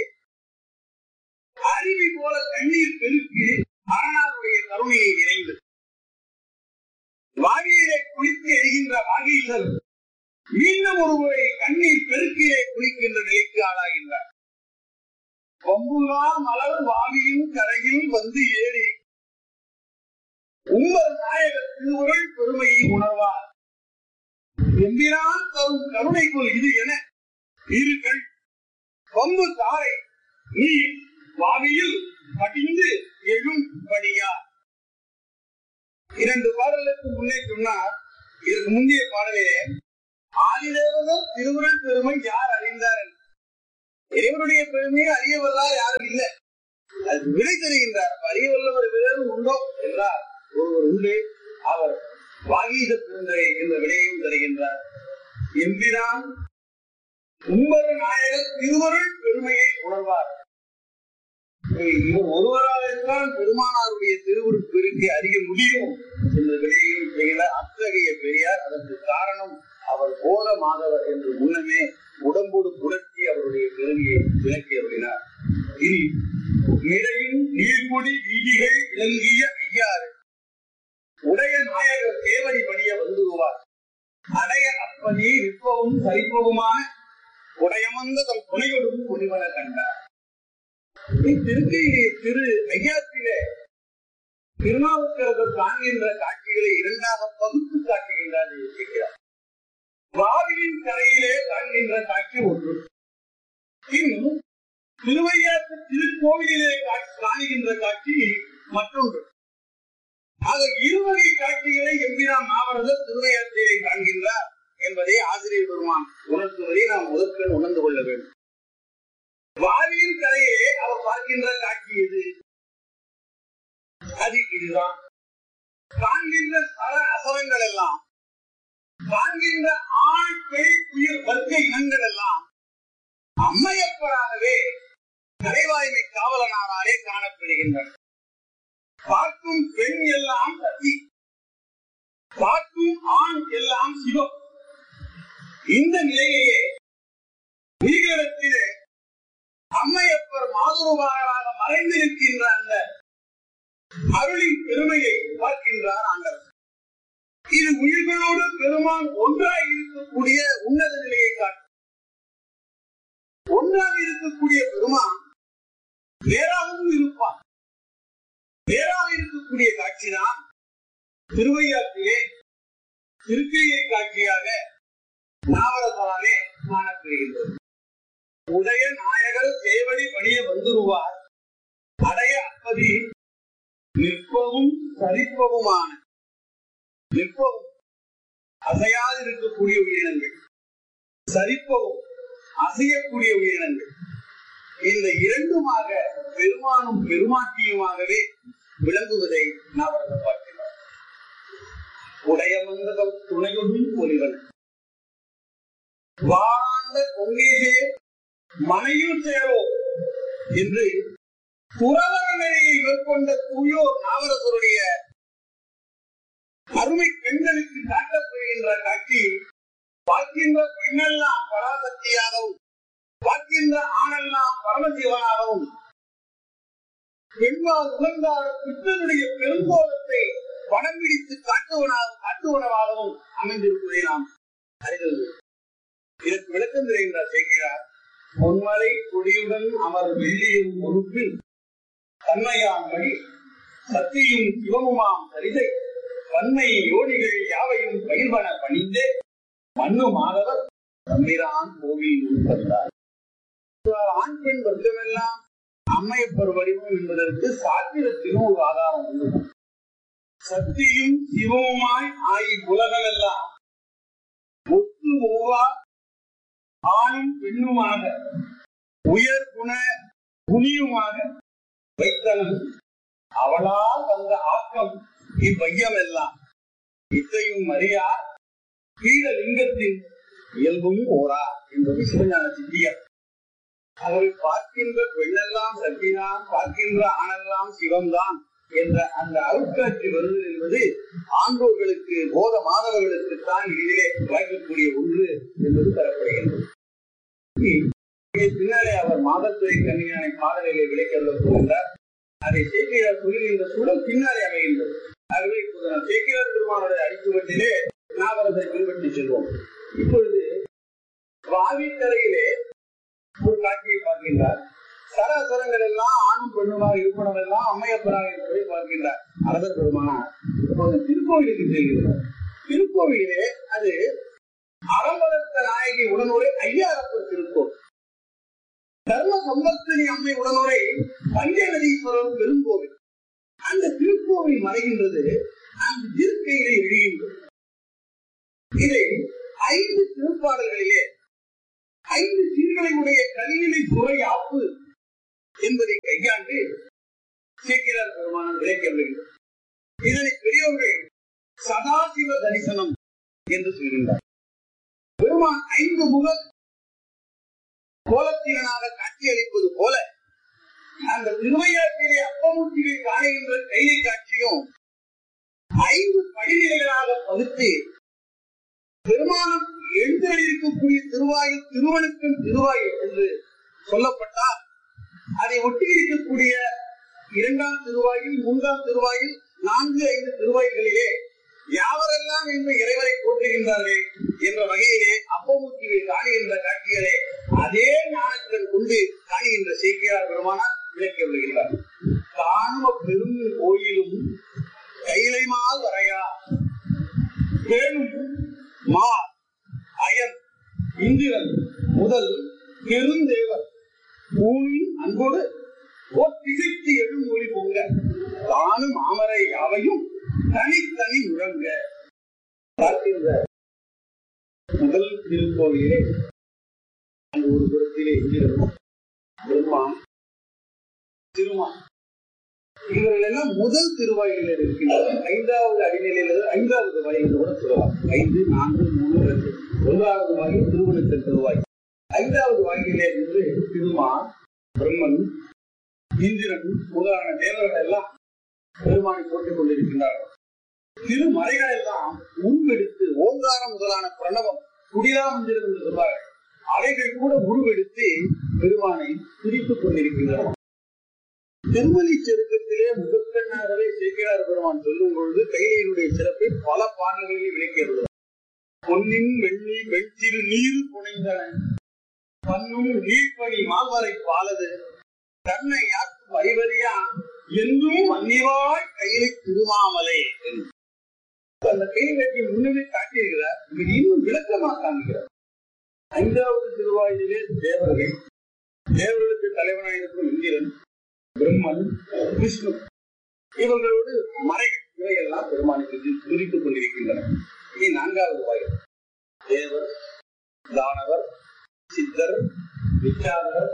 அருவி போல கண்ணீர் பெருக்கி அரணாருடைய கருணையை நிறைந்து வாவியிலே குளித்து எழுகின்ற வாகீசர் மீண்டும் ஒருமுறை கண்ணீர் பெருக்கிலே குளிக்கின்ற நிலைக்கு ஆளாகின்றார். கொம்புலா மலர் வாவியின் கரையில் வந்து ஏறி உங்கள் நாயக திருவுருள் பெருமையை உணர்வார். எம்பிரான் தரும் கருணைக்குள் இது என இருகள் கொம்பு தாரை நீர் வாவியில் படிந்து எழும்படியா. இரண்டு பாடலுக்கு முன்னே சொன்னார். இதற்கு முந்தைய பாடலிலே ஆதிதேவதம் திருவுருள் பெருமை யார் அறிந்தார்? இறைவனுடைய பெருமையை அறியவல்லார் யாரும் இல்லை. அது விடை தருகின்றார். அறியவல்லவர் வேறும் உண்டோ என்றார் ஒருவர் உண்டு. அவர் வாகீத பெருந்தரை என்ற விடையையும் தருகின்றார். எம்பிரான் உம்பர் நாயகர் திருவருள் பெருமையை உணர்வார். ஒருவரால் பெருமானாருடைய திருவுருள் பெருக்கை அறிய முடியும் என்ற விடையையும் செய்கிறார். அத்தகைய பெரியார் அதற்கு காரணம் அவர் போத மாதவர் என்று முன்னமே உடம்போடு புரட்சி அவருடைய பெருமையை விளக்கி அருளினார். இனி நிறையும் நீர்முடி வீதிகள் விளங்கிய ஐயாறு உடைய நாயகர் தேவடி பணிய வந்துருவார். அடைய அப்பனி விற்பவும் சரிப்பவுமான உடையமந்த தம் துணையோடும் ஒளிவன கண்டார். திருக்கையிலே திரு ஐயாற்றிலே திருநாவுக்கரசர் காண்கின்ற காட்சிகளை இரண்டாக பகுத்து காட்டுகின்றார். வாவியின் கரையிலே காண்கின்ற காட்சி ஒன்று, பின் திருவையாற்று திருக்கோவிலிலே காணுகின்ற காட்சி மற்றொன்று. ஆக இருவகை காட்சிகளை எம்பிரான் நாவலர் திருவையாற்றிலே காண்கின்றார் என்பதை ஆசிரியர் பெருமான் உணர்த்துவதை நாம் முதற்கண் உணர்ந்து கொள்ள வேண்டும். வாவியின் கரையிலே அவர் பார்க்கின்ற காட்சி எது? அது இதுதான். காண்கின்ற சர அசரங்கள் எல்லாம், காண்கின்ற ஆண் பெண் உயிர் வர்க்க இனங்கள் எல்லாம் அம்மையப்பராகவே கலைவாய்மை காவலனாராலே காணப்படுகின்றன. பார்க்கும் பெண் எல்லாம் சக்தி, பார்க்கும் ஆண் எல்லாம் சிவம். இந்த நிலையிலே உயிரிடத்திலே அம்மையப்பர் மாதுருவாராக மறைந்திருக்கின்ற அந்த அருளின் பெருமையை பார்க்கின்றார் ஆண்டவர். இது உயிர்களோடு பெருமான் ஒன்றாக இருக்கக்கூடிய உன்னத நிலையை காட்டும். ஒன்றாக இருக்கக்கூடிய பெருமான் வேறாகவும் இருப்பான். வேறாக இருக்கக்கூடிய காட்சிதான் திருவையாற்றிலே திருக்கையை காட்சியாக நாவலராலே காணப்படுகின்றது. உடைய நாயகர் சேவடி பணிய வந்துருவார். அடைய அப்பதி நிற்பவும் சரிப்பவுமான, நிற்பவும் அசையாது இருக்கக்கூடிய உயிரினங்கள், சரிப்பவும் அசையக்கூடிய உயிரினங்கள், இந்த இரண்டுமாக பெருமானும் பெருமாட்டியுமாகவே விளங்குவதை நாவலர் பார்க்கிறார். உடைய மந்தகம் துணையொடும் ஒளிவன் வாழாண்ட பொங்கேசே மனையில் சேரோ என்று துறவர நெறியை மேற்கொண்ட தூயோர் நாவரசருடைய அருமை பெண்களுக்கு காட்டப்படுகின்ற காட்சி பார்க்கின்ற பெண்ணெல்லாம் பராசக்தியாகவும் பார்க்கின்ற ஆணெல்லாம் பரமசிவனாகவும் பெண்மால் உணர்ந்தார பித்தனுடைய பெருங்கோலத்தை படம் பிடித்து காட்டுவனாக காட்டுவனவாகவும் அமைந்திருப்பதை நாம் அறிந்தது. இதற்கு விளக்கம் தெரிகின்றார் சேர்க்கிறார். பொன்மலை கொடியுடன் அவர் வெள்ளியும் பொறுப்பில் தன்மையான் வழி சக்தியும் சிவமுமாம் சரிதை பன்மை யோனிகள் யாவையும் பயிர்வன பணிந்தே மண்ணு மாதவர் தம்பிரான் கோவில் உட்பட்டார். ஆண் பெண் வர்க்கமெல்லாம் அம்மையப்பர் வடிவம் என்பதற்கு சாத்திரத்திலும் ஒரு ஆதாரம் உண்டு. சக்தியும் சிவமுமாய் ஆகி உலகமெல்லாம் ஒத்து ஓவா ஆணும் பெண்ணுமாக உயர் குண குனியுமாக வைத்தனன் அவளால் வந்த ஆக்கம் இவ்வையம் எல்லாம் இத்தையும் அறியார் கீழ லிங்கத்தின் இயல்பும் ஓரா என்பது சிவஞான சித்தியர். அவரை பார்க்கின்ற பெண்ணெல்லாம் சக்திதான், பார்க்கின்ற ஆணெல்லாம் சிவம்தான் என்ற அந்த அருட்காட்சி வருதல் என்பது ஆண்டோர்களுக்கு போத மாதவர்களுக்கு தான் இதிலே வாய்க்கக்கூடிய ஒன்று என்பது தரப்படுகின்றது. பின்னாலே அவர் மாதத்துறை கன்னியானை பாடலிலே விளைக்கொள்ள போகின்றார். அதை சேக்கிரார் சொல்லுகின்ற சூழல் பின்னாலே அமைகின்றது. ஆகவே இப்போது நாம் சேக்கிரார் பெருமானுடைய அடிச்சுவட்டிலே நாவரசரை பின்பற்றி செல்வோம். இப்பொழுது வாவிக்கரையிலே ஒரு காட்சியை பார்க்கின்றார். சராசரங்கள் எல்லாம் ஆணும் பெண்ணுமாக இருப்பனவெல்லாம் அம்மையப்பராக இருப்பதை பார்க்கின்றார் அரசர் பெருமானார். இப்போது திருக்கோவிலுக்கு செல்கின்றார். திருக்கோவிலே அது அறம்பலத்த நாயகி உடனுரை ஐயாரப்பர் திருக்கோவில், தர்ம சம்பர்த்தனி அம்மை உடனுரை பஞ்சநதீஸ்வரர் பெருங்கோவில். அந்த திருக்கோவில் மறைகின்றது, அந்த திருக்கையிலே எழுகின்றது. இதை ஐந்து திருப்பாடல்களிலே ஐந்து சீர்களை உடைய கல்வினை துறை ஆப்பு என்பதை கையாண்டு சேக்கிரார் பெருமானம் விளக்க வருகிறது. இதனை பெரியவர்கள் சதாசிவ தரிசனம் என்று சொல்கின்றார். பெருமான் ஐந்து முக கோலத்தினாக காட்சியளிப்பது போல அந்த திருவையாற்றிலே அப்பமூர்த்தியை காணுகின்ற கைலை காட்சியும் ஐந்து படிநிலைகளாக பகுத்து பெருமானம் எழுந்திருக்கக்கூடிய திருவாயில் திருவனுக்கும் திருவாயில் என்று சொல்லப்பட்டால் அதை ஒட்டி இருக்கக்கூடிய இரண்டாம் திருவாயில், மூன்றாம் திருவாயில், நான்கு ஐந்து திருவாயில்களிலே யாவரெல்லாம் இன்று இறைவரை போற்றுகின்றார்கள் என்ற வகையிலே அப்பமூர்த்தியை காணுகின்ற காட்சிகளே அதே ஞானத்தின் கொண்டு காணுகின்ற சேக்கிரார் பெருமானார் விளக்கி வருகின்றார். காணும பெரும் கோயிலும் கைலைமால் வரையா பேணும் மா அயன் இந்திரன் முதல் பெருந்தேவர் பூமியின் அன்போடு திசைத்து எழும் மொழி பொங்க தானும் மாமரை யாவையும் தனித்தனி முழங்க பார்க்கின்ற முதல் திருக்கோவிலே ஒரு புறத்திலே இந்திரன், பெருமான், திருமான் இவர்கள் எல்லாம் முதல் திருவாயிலே இருக்கின்றனர். ஐந்தாவது அடிநிலையில் ஐந்தாவது வாயில் கூட சொல்லலாம். ஐந்து, நான்கு, மூணு, ரெண்டு. ஒன்றாவது வாயில் திருவனுக்கு திருவாய். ஐந்தாவது வாயிலே இருந்து திருமான், பிரம்மன், இந்திரன் முதலான தேவர்கள் எல்லாம் பெருமானை போட்டுக் கொண்டிருக்கின்றார்கள். திருமறைகள் எல்லாம் உருவெடுத்து ஓங்காரம் முதலான பிரணவம் குடிலா மந்திரம் என்று சொல்வார்கள். அவைகள் கூட உருவெடுத்து பெருமானை துதித்துக் கொண்டிருக்கின்றனர். திருமலி செருக்கத்திலே முகப்பெண்ணாகவே சேக்கிரார் பெருமான் சொல்லும் பொழுது கைலையினுடைய சிறப்பை பல பாடல்களில் விளக்கிறது. பொன்னின் வெள்ளி வெற்றிரு நீர் புனைந்தன பன்னும் நீர்ப்பணி மால்வரை பாலது தன்னை யாக்கும் அறிவறியா என்றும் மன்னிவாய் கையிலை திருமாமலை. அந்த கையை கட்டி முன்னமே காட்டியிருக்கிறார். இது இன்னும் விளக்கமாக காண்கிறார். ஐந்தாவது திருவாயிலே தேவர்கள், தேவர்களுக்கு தலைவனாக இருக்கும் இந்திரன், பிரம்மன், விஷ்ணு இவர்களோடு மறைகள் இவையெல்லாம் பெருமானுக்கு துதித்துக் கொண்டிருக்கின்றன. இனி நான்காவது வாயில் தேவர், தானவர், சித்தர், விச்சாதவர்,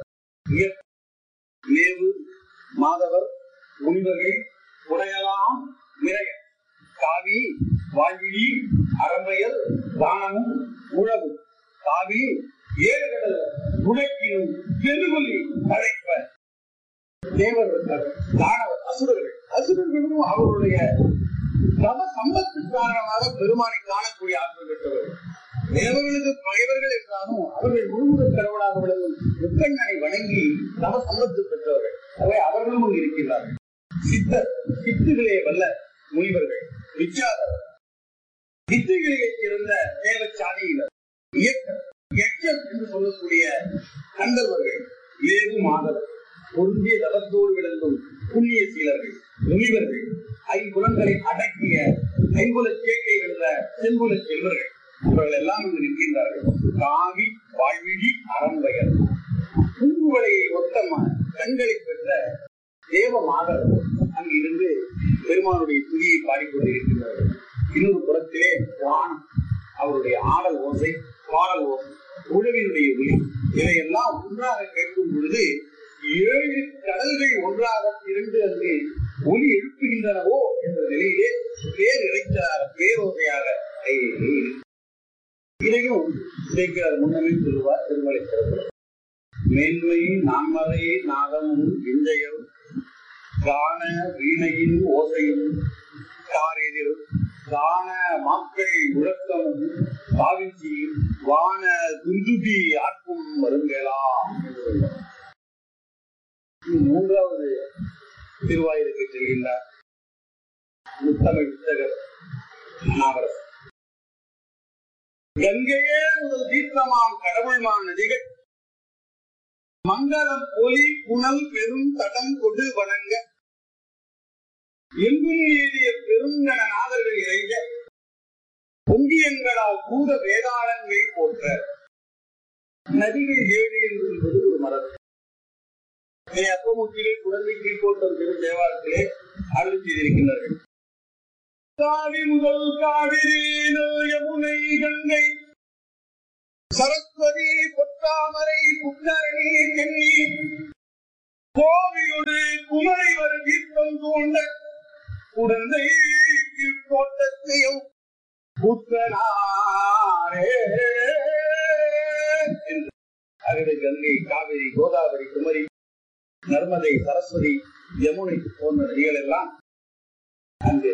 மேவு, மாதவர், முனிவர்கள், உடையலாம், மிரைய, காவி, வாழ்விழி, அரம்பையர், தானமும், உழவு, காவி, ஏழு கடல், உடைக்கினும், பெருகுலி, அழைப்ப தேவர்கள், தானவர், அசுரர்கள். அசுரர்களும் அவருடைய தவ சம்பத்து காரணமாக பெருமானை காணக்கூடிய ஆற்றல் பெற்றவர்கள். தேவர்களுக்கு பகைவர்கள் என்றாலும் அவர்கள் முழுமுதல் கடவுளாக விளங்கும் முக்கண்ணனை வணங்கி தவ சம்பத்து பெற்றவர்கள். அவை அவர்களும் இருக்கிறார்கள். சித்தர், சித்துகளே வல்ல முனிவர்கள், விச்சாதவர், வித்தைகளிலே சிறந்த தேவச்சாதியினர், இயக்கர், எச்சர் என்று சொல்லக்கூடிய கந்தர்வர்கள், ஏவு மாதவர், பொருந்திய தவத்தோடு விளங்கும் புண்ணிய சீலர்கள், முனிவர்கள், ஐம்புலன்களை அடக்கிய ஐம்புல சேக்கை வென்ற செம்புல செல்வர்கள், இவர்கள் எல்லாம் இங்கு நிற்கின்றார்கள். காவி வாழ்விழி அரண்வயர் பூங்குவலையை ஒத்த கண்களை பெற்ற தேவ மாதவர் அங்கு இருந்து பெருமானுடைய துதியை பாடிக்கொண்டிருக்கின்றார்கள். இன்னொரு புறத்திலே வானம், அவருடைய ஆடல் ஓசை, பாடல் ஓசை, உழவினுடைய ஒளி, இதையெல்லாம் ஒன்றாக கேட்கும் பொழுது ஏழு கடல்கள் ஒன்றாக திரண்டு அங்கு ஒளி எழுப்புகின்றனவோ என்ற நிலையிலே பேர் இறைச்சார பேரோசையாக இதையும் சேர்க்கிறார். முன்னமே சொல்லுவார் திருமலை சிறப்பு. மேன்மை நான்மறையை நாதமும் விஞ்சையும் காண வீணையின் ஓசையும் காரெதிர் காண மக்கள் முழக்கமும் பாவிச்சியும் வான துந்துபி ஆட்கும் வருங்கலாம். மூன்றாவது திருவாயிலுக்கு செல்கின்றார் முத்தமிழ் புத்தகர் நாவரசர். கங்கையே முதல் தீர்த்தமாம் கடவுள்மான் நதிகள் மங்களம் ஒலி புனல் பெரும் தடம் கொடு வணங்க எங்கும் ஏறிய பெருங்கண நாதர்கள் இறைஞ்ச பொங்கியங்களால் பூத வேதாளங்கள் போன்ற நதிகள் ஏழு என்பது ஒரு மரபு. அப்பமுத்திலே குழந்தை கீழ்கோட்டம் திரு தேவாரத்திலே அருள் செய்திருக்கின்றார்கள். காவி முதல் காவிரி, யமுனை, கங்கை, சரஸ்வதி, பொத்தாமரை, புத்தரணி, தென்னி, கோவியோடு குமரை வரு தீர்த்தம் தோண்ட குழந்தை கீழ்கோட்டத்தையும் புத்தனாரே என்று அகடை, கங்கை, காவிரி, கோதாவரி, குமரி, நர்மதை, சரஸ்வதி, யமுனை போன்ற நதிகள் எல்லாம் அங்கு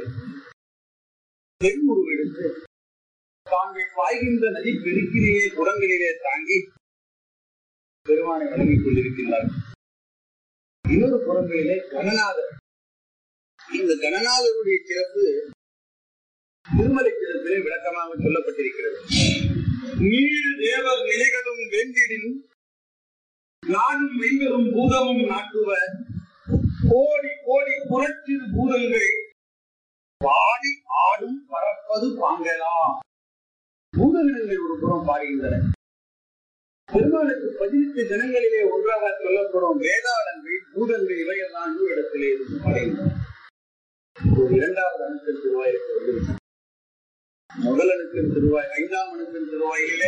பெண் உருவெடுத்து தாங்கள் பாய்கின்ற நதி பெருக்கிலேயே குடங்களிலே தாங்கி பெருமானை வழங்கிக் கொண்டிருக்கின்றார்கள். இன்னொரு புறங்களிலே கணநாதர். இந்த கணநாதருடைய சிறப்பு திருமலை சிறப்பிலே விளக்கமாக சொல்லப்பட்டிருக்கிறது. நீர் தேவர் நிலைகளும் வேண்டிடின் நாடும் மெய்களும் பூதமும் நாட்டுவ கோடி கோடி புரட்சிறு பூதங்கள் பாடி ஆடும் பறப்பது பாங்கலாம். பூதகணங்கள் ஒரு புறம் பாடுகின்றன. பெருமாளுக்கு பதினெட்டு ஜனங்களிலே ஒன்றாக சொல்லப்படும் வேதாளங்கள், பூதங்கள் இவையெல்லாம் இன்னொரு இடத்திலே இருந்து பாடுகின்றன. ஒரு இரண்டாவது அணுக்கள் திருவாயிற்கு வந்து முதல் அணுக்கள் திருவாய், ஐந்தாம் அணுக்கள் திருவாயிலே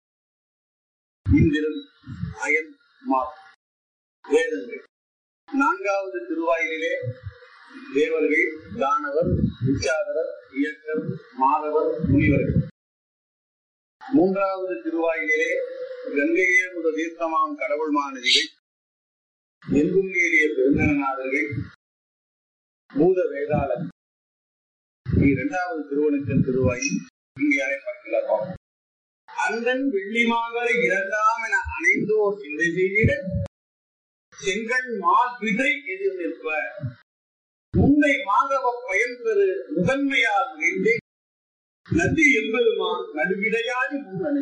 இந்திரன், அயன், மார் வேதங்கள். நான்காவது திருவாயிலே தேவர்கள், தானவர், விச்சாதரர், இயக்கர், மாதவர், முனிவர்கள். மூன்றாவது திருவாயிலே கங்கையே முதல் தீர்த்தமாம் கடவுள் மாநதிகள், எங்கும் ஏறிய பெருங்கநாதர்கள், பூத வேதாளர். இரண்டாவது திருவனுக்கன் திருவாயில் இங்கே அழைப்பார்கள். அந்தன் வெள்ளிமாவரை இரண்டாம் என அணைந்தோர் சிந்தை செய்திட செங்கல் மாவிதை எதிர் நிற்ப முந்தை மாதவ பயன் பெறு முதன்மையாக வேண்டே நதி எம்பெருமா நடுவிடையாடி முன்னணி.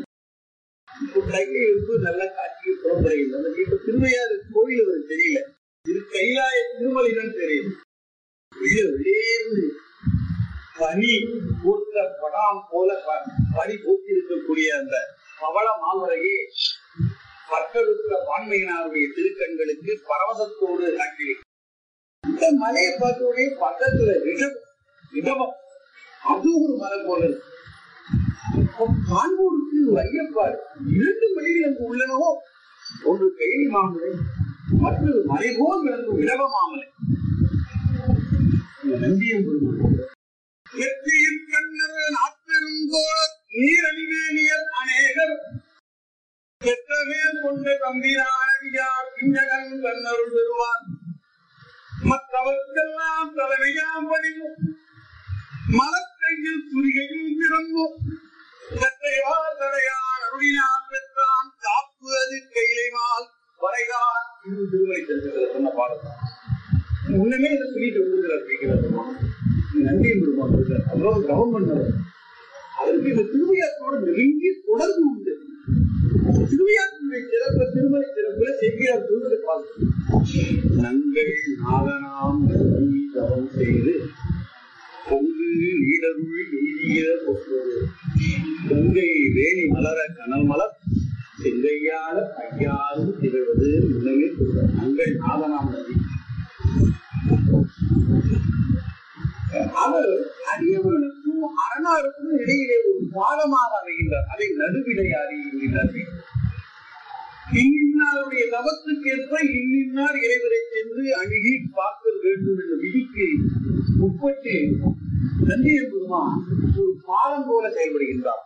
கையை எடுத்து நல்ல காட்சியை புறப்படுகிறது. இப்ப திருவையாறு கோயில் அவருக்கு தெரியல, இது கைலாய திருமலைதான் தெரியுது. வெளியேந்து பனி பூத்த படாம் போல பனி பூத்திருக்கக்கூடிய அந்த பவள மாமரையே பற்றறுத்த பான்மையினாருடைய திருக்கண்களுக்கு பரவசத்தோடு காட்டியிருக்கிறது. இந்த மலையை பார்த்தோடனே பக்கத்துல ரிஷபம் ரிஷபம் அது ஒரு மலை போல இருக்கு. காண்போருக்கு ஒரு ஐயப்பாடு. இரண்டு மலைகள் அங்கு உள்ளனவோ, ஒன்று கைலி மாமலை, மற்றொரு மலை போல் விளங்கும் இடவ மாமலை. நந்தியம் நீரணிவேணியர் அநேகர் பெற்றமே கொண்ட தம்பிரானடியார் பிஞ்சகன் கண்ணருள் பெறுவார். தவற்கெல்லாம் தலைமையாம் பணிவும் மலக்கையில் துரிகையில் பிறந்தும் கற்றையா தடையான் அருளினான் பெற்றான் காப்புவது கையிலைமால் வரைதான் இது திருமலை செல்வத்தில் சொன்ன பாடத்தான். முன்னமே இதை சொல்லிட்டு விடுகிறார் கேட்கிறார் நன்றி பெருமான் இருக்கார். அவ்வளவு கவர்மெண்ட் அதற்கு இந்த திருவையாற்றோடு நெருங்கி தொடர்பு உண்டு. திருவையாற்றுடைய சிறப்பு திருமலை சிறப்புல செய்கிறார் சொல்வதை பார்த்து நங்கள் நாதனாம் தவம் செய்து பொங்கு நீடருள் எய்திய பொற்பது பொங்கை வேணி மலர கனல் மலர் செங்கையால ஐயாரும் திகழ்வது முன்னமே சொல்ற நங்கள் நாதனாம் நதி. அவர் அடியவர்களுக்கும் அரணாருக்கும் இடையிலே ஒரு பாலமாக அமைகின்றார். அதை நடுவிடையாரி என்கிறார்கள். இன்னின்னாருடைய தவத்துக்கேற்ப இன்னின்னார் இறைவரை சென்று அணுகி பார்க்க வேண்டும் என்ற விதிக்கு முப்பத்தி நந்திய பெருமான் ஒரு பாலம் போல செயல்படுகின்றார்.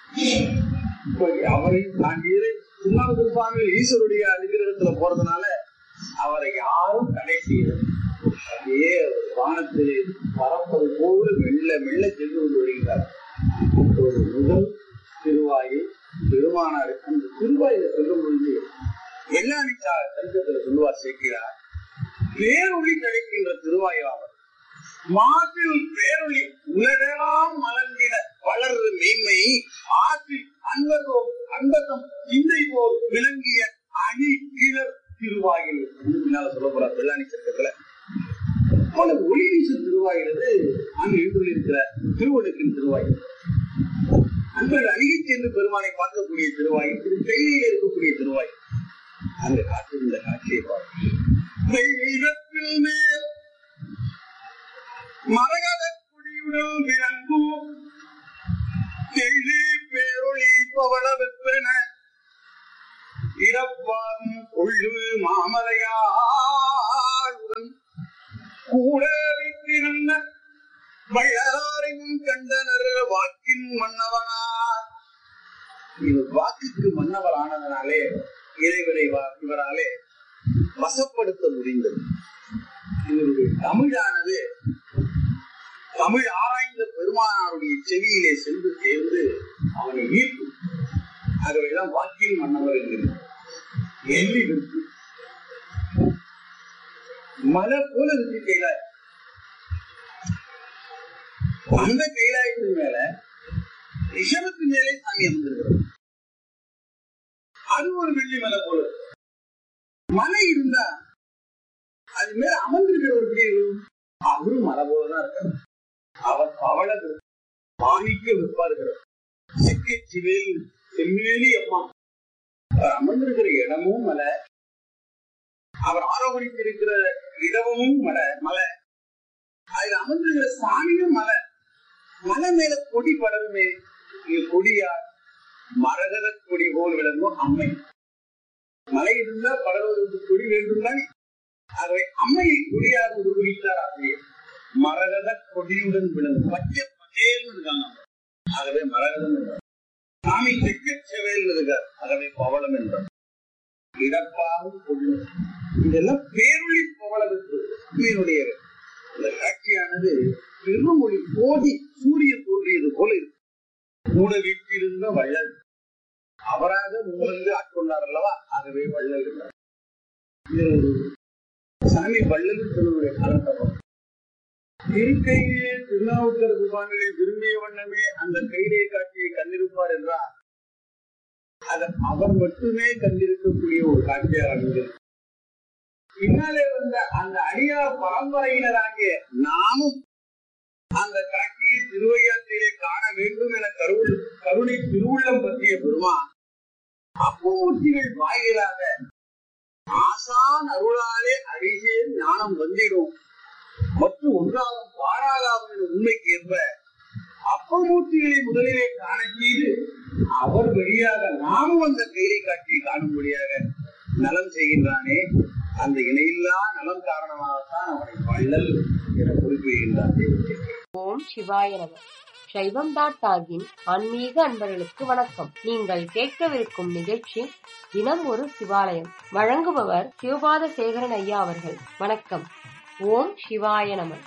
அவரை தாண்டிய சுண்ணாம்பு சுவாமிகள் ஈஸ்வருடைய அதிகிரகத்துல போறதுனால அவரை யாரும் தடை செய்யல. அதே வானத்திலே பரப்பது போல மெல்ல மெல்ல சென்று கொண்டு வருகிறார். ஒரு முதல் திருவாயில் பெருமானாருக்கு அந்த திருவாயில சொல்லும் பொழுது எல்லானிச்சா சங்கத்துல சொல்லுவார் சேர்க்கிறார். பேரொளி கிடைக்கின்ற திருவாயாவர் மாற்றில் பேரொளி உலகெல்லாம் மலர்ந்திட வளர்ற மெய்மை ஆற்றில் அன்பதோம் அன்பதம் சிந்தை போல் விளங்கிய அணி கிளர் திருவாயில் பின்னால சொல்ல போறார் வெள்ளாணி சங்கத்துல. ஒளி வீசும் திருவாயிலிருந்து அங்கு எழுந்துள்ளிருக்கிற திருவனுக்கின் திருவாயில் அன்பர்கள் அணுகி சென்று பெருமானை பார்க்கக்கூடிய திருவாயில் திரு கையிலே இருக்கக்கூடிய திருவாயில் அங்கு காட்டிருந்த காட்சியை பார்த்து மேல் மரகத குடியுடன் விளங்கும் தெள்ளி பேரொளி பவள வெப்பென இறப்பாகும் கொள்ளு மாமலையாளுடன் கூட வைத்திருந்த வள்ளலாரையும் கண்டனர் வாக்கின் மன்னவனார். இவர் வாக்குக்கு மன்னவர் ஆனதனாலே இறைவனை இவராலே வசப்படுத்த முடிந்தது. இவருடைய தமிழானது தமிழ் ஆராய்ந்த பெருமானாருடைய செவியிலே சென்று சேர்ந்து அவனை ஈர்க்கும். ஆகவேதான் வாக்கின் மன்னவர் என்கிறார். எள்ளி இருக்கு மலை போல இருக்கு கைலாய். அந்த கைலாயத்தின் மேல ரிஷபத்து மேலே சாமி அமர்ந்திருக்கிறது. அது ஒரு வெள்ளி மலை போல. மலை இருந்தா அது மேல அமர்ந்திருக்கிறவர் எப்படி இருக்கும்? அவரும் மலை போலதான் இருக்காரு. அவர் பவள மாணிக்க விற்பாருக்கிறார். சிக்கை சிவேல் செம்மேலி அம்மா அவர் அமர்ந்திருக்கிற இடமும் மலை, அவர் ஆரோகணித்திருக்கிற இடமும் மலை மலை அதுல அமர்ந்திருக்கிற சாமியும் மலை. மலை மேல கொடி படருமே, கொடியா மரகத கொடி போல் விளங்கும் அம்மை. மலை இருந்தா படர்வதற்கு கொடி வேண்டும் தானே. ஆகவே அம்மையை கொடியாக உருவகித்தார் ஆசிரியர். மரகத கொடியுடன் விளங்கும் பச்சை பச்சேல் இருக்காங்க. ஆகவே மரகதம் என்றார். சாமி செக்க செவேல் இருக்கார். ஆகவே பவளம் என்றார். இடப்பாக கொள்ளு இதெல்லாம் பேரொளி பவளத்துக்கு உண்மையினுடைய இந்த காட்சியானது பெருமொழி கோடி சூரிய தோன்றியது போல இருக்கு. கூட வீட்டிலிருந்த வள்ளல் அவராக முன்வந்து ஆட்கொண்டார் அல்லவா. ஆகவே வள்ளல் என்றார். இது ஒரு சாமி வள்ளல் சொல்லுடைய காலத்தப்பம். இருக்கையே திருநாவுக்கரசு சுவாமிகளை விரும்பிய வண்ணமே அந்த கைலை காட்சியை கண்டிருப்பார் என்றார். அதை அவர் மட்டுமே கண்டிருக்கக்கூடிய ஒரு காட்சியாக அமைந்தது. பின்னாலே வந்த அந்த அடியார் பரம்பரையினராகிய நாமும் அந்த காட்சியை திருவையாற்றிலே காண வேண்டும் என கருள் கருணை திருவுள்ளம் பற்றிய பெருமான் அப்பூர்த்திகள் வாயிலாக ஆசான் அருளாலே அடியே ஞானம் வந்திடும் மற்றும் ஒன்றாகும் பாராதாகும் என்ற உண்மைக்கு ஏற்ப அப்பமூர்த்திகளை முதலிலே காண செய்து அவர் வழியாக நாமும் அந்த கைலை காட்சியை காணும்படியாக நலம் செய்கின்றானே. அந்த இணையில்லா நலம் காரணமாகத்தான் அவனை வள்ளல் என குறிப்பிடுகின்றான். ஓம் சிவாய நம. சைவம் டாட் ஆர்கின் ஆன்மீக அன்பர்களுக்கு வணக்கம். நீங்கள் கேட்கவிருக்கும் நிகழ்ச்சி தினம் ஒரு சிவாலயம். வழங்குபவர் சிவபாத சேகரன் ஐயா அவர்கள். வணக்கம். ஓம் சிவாய நம.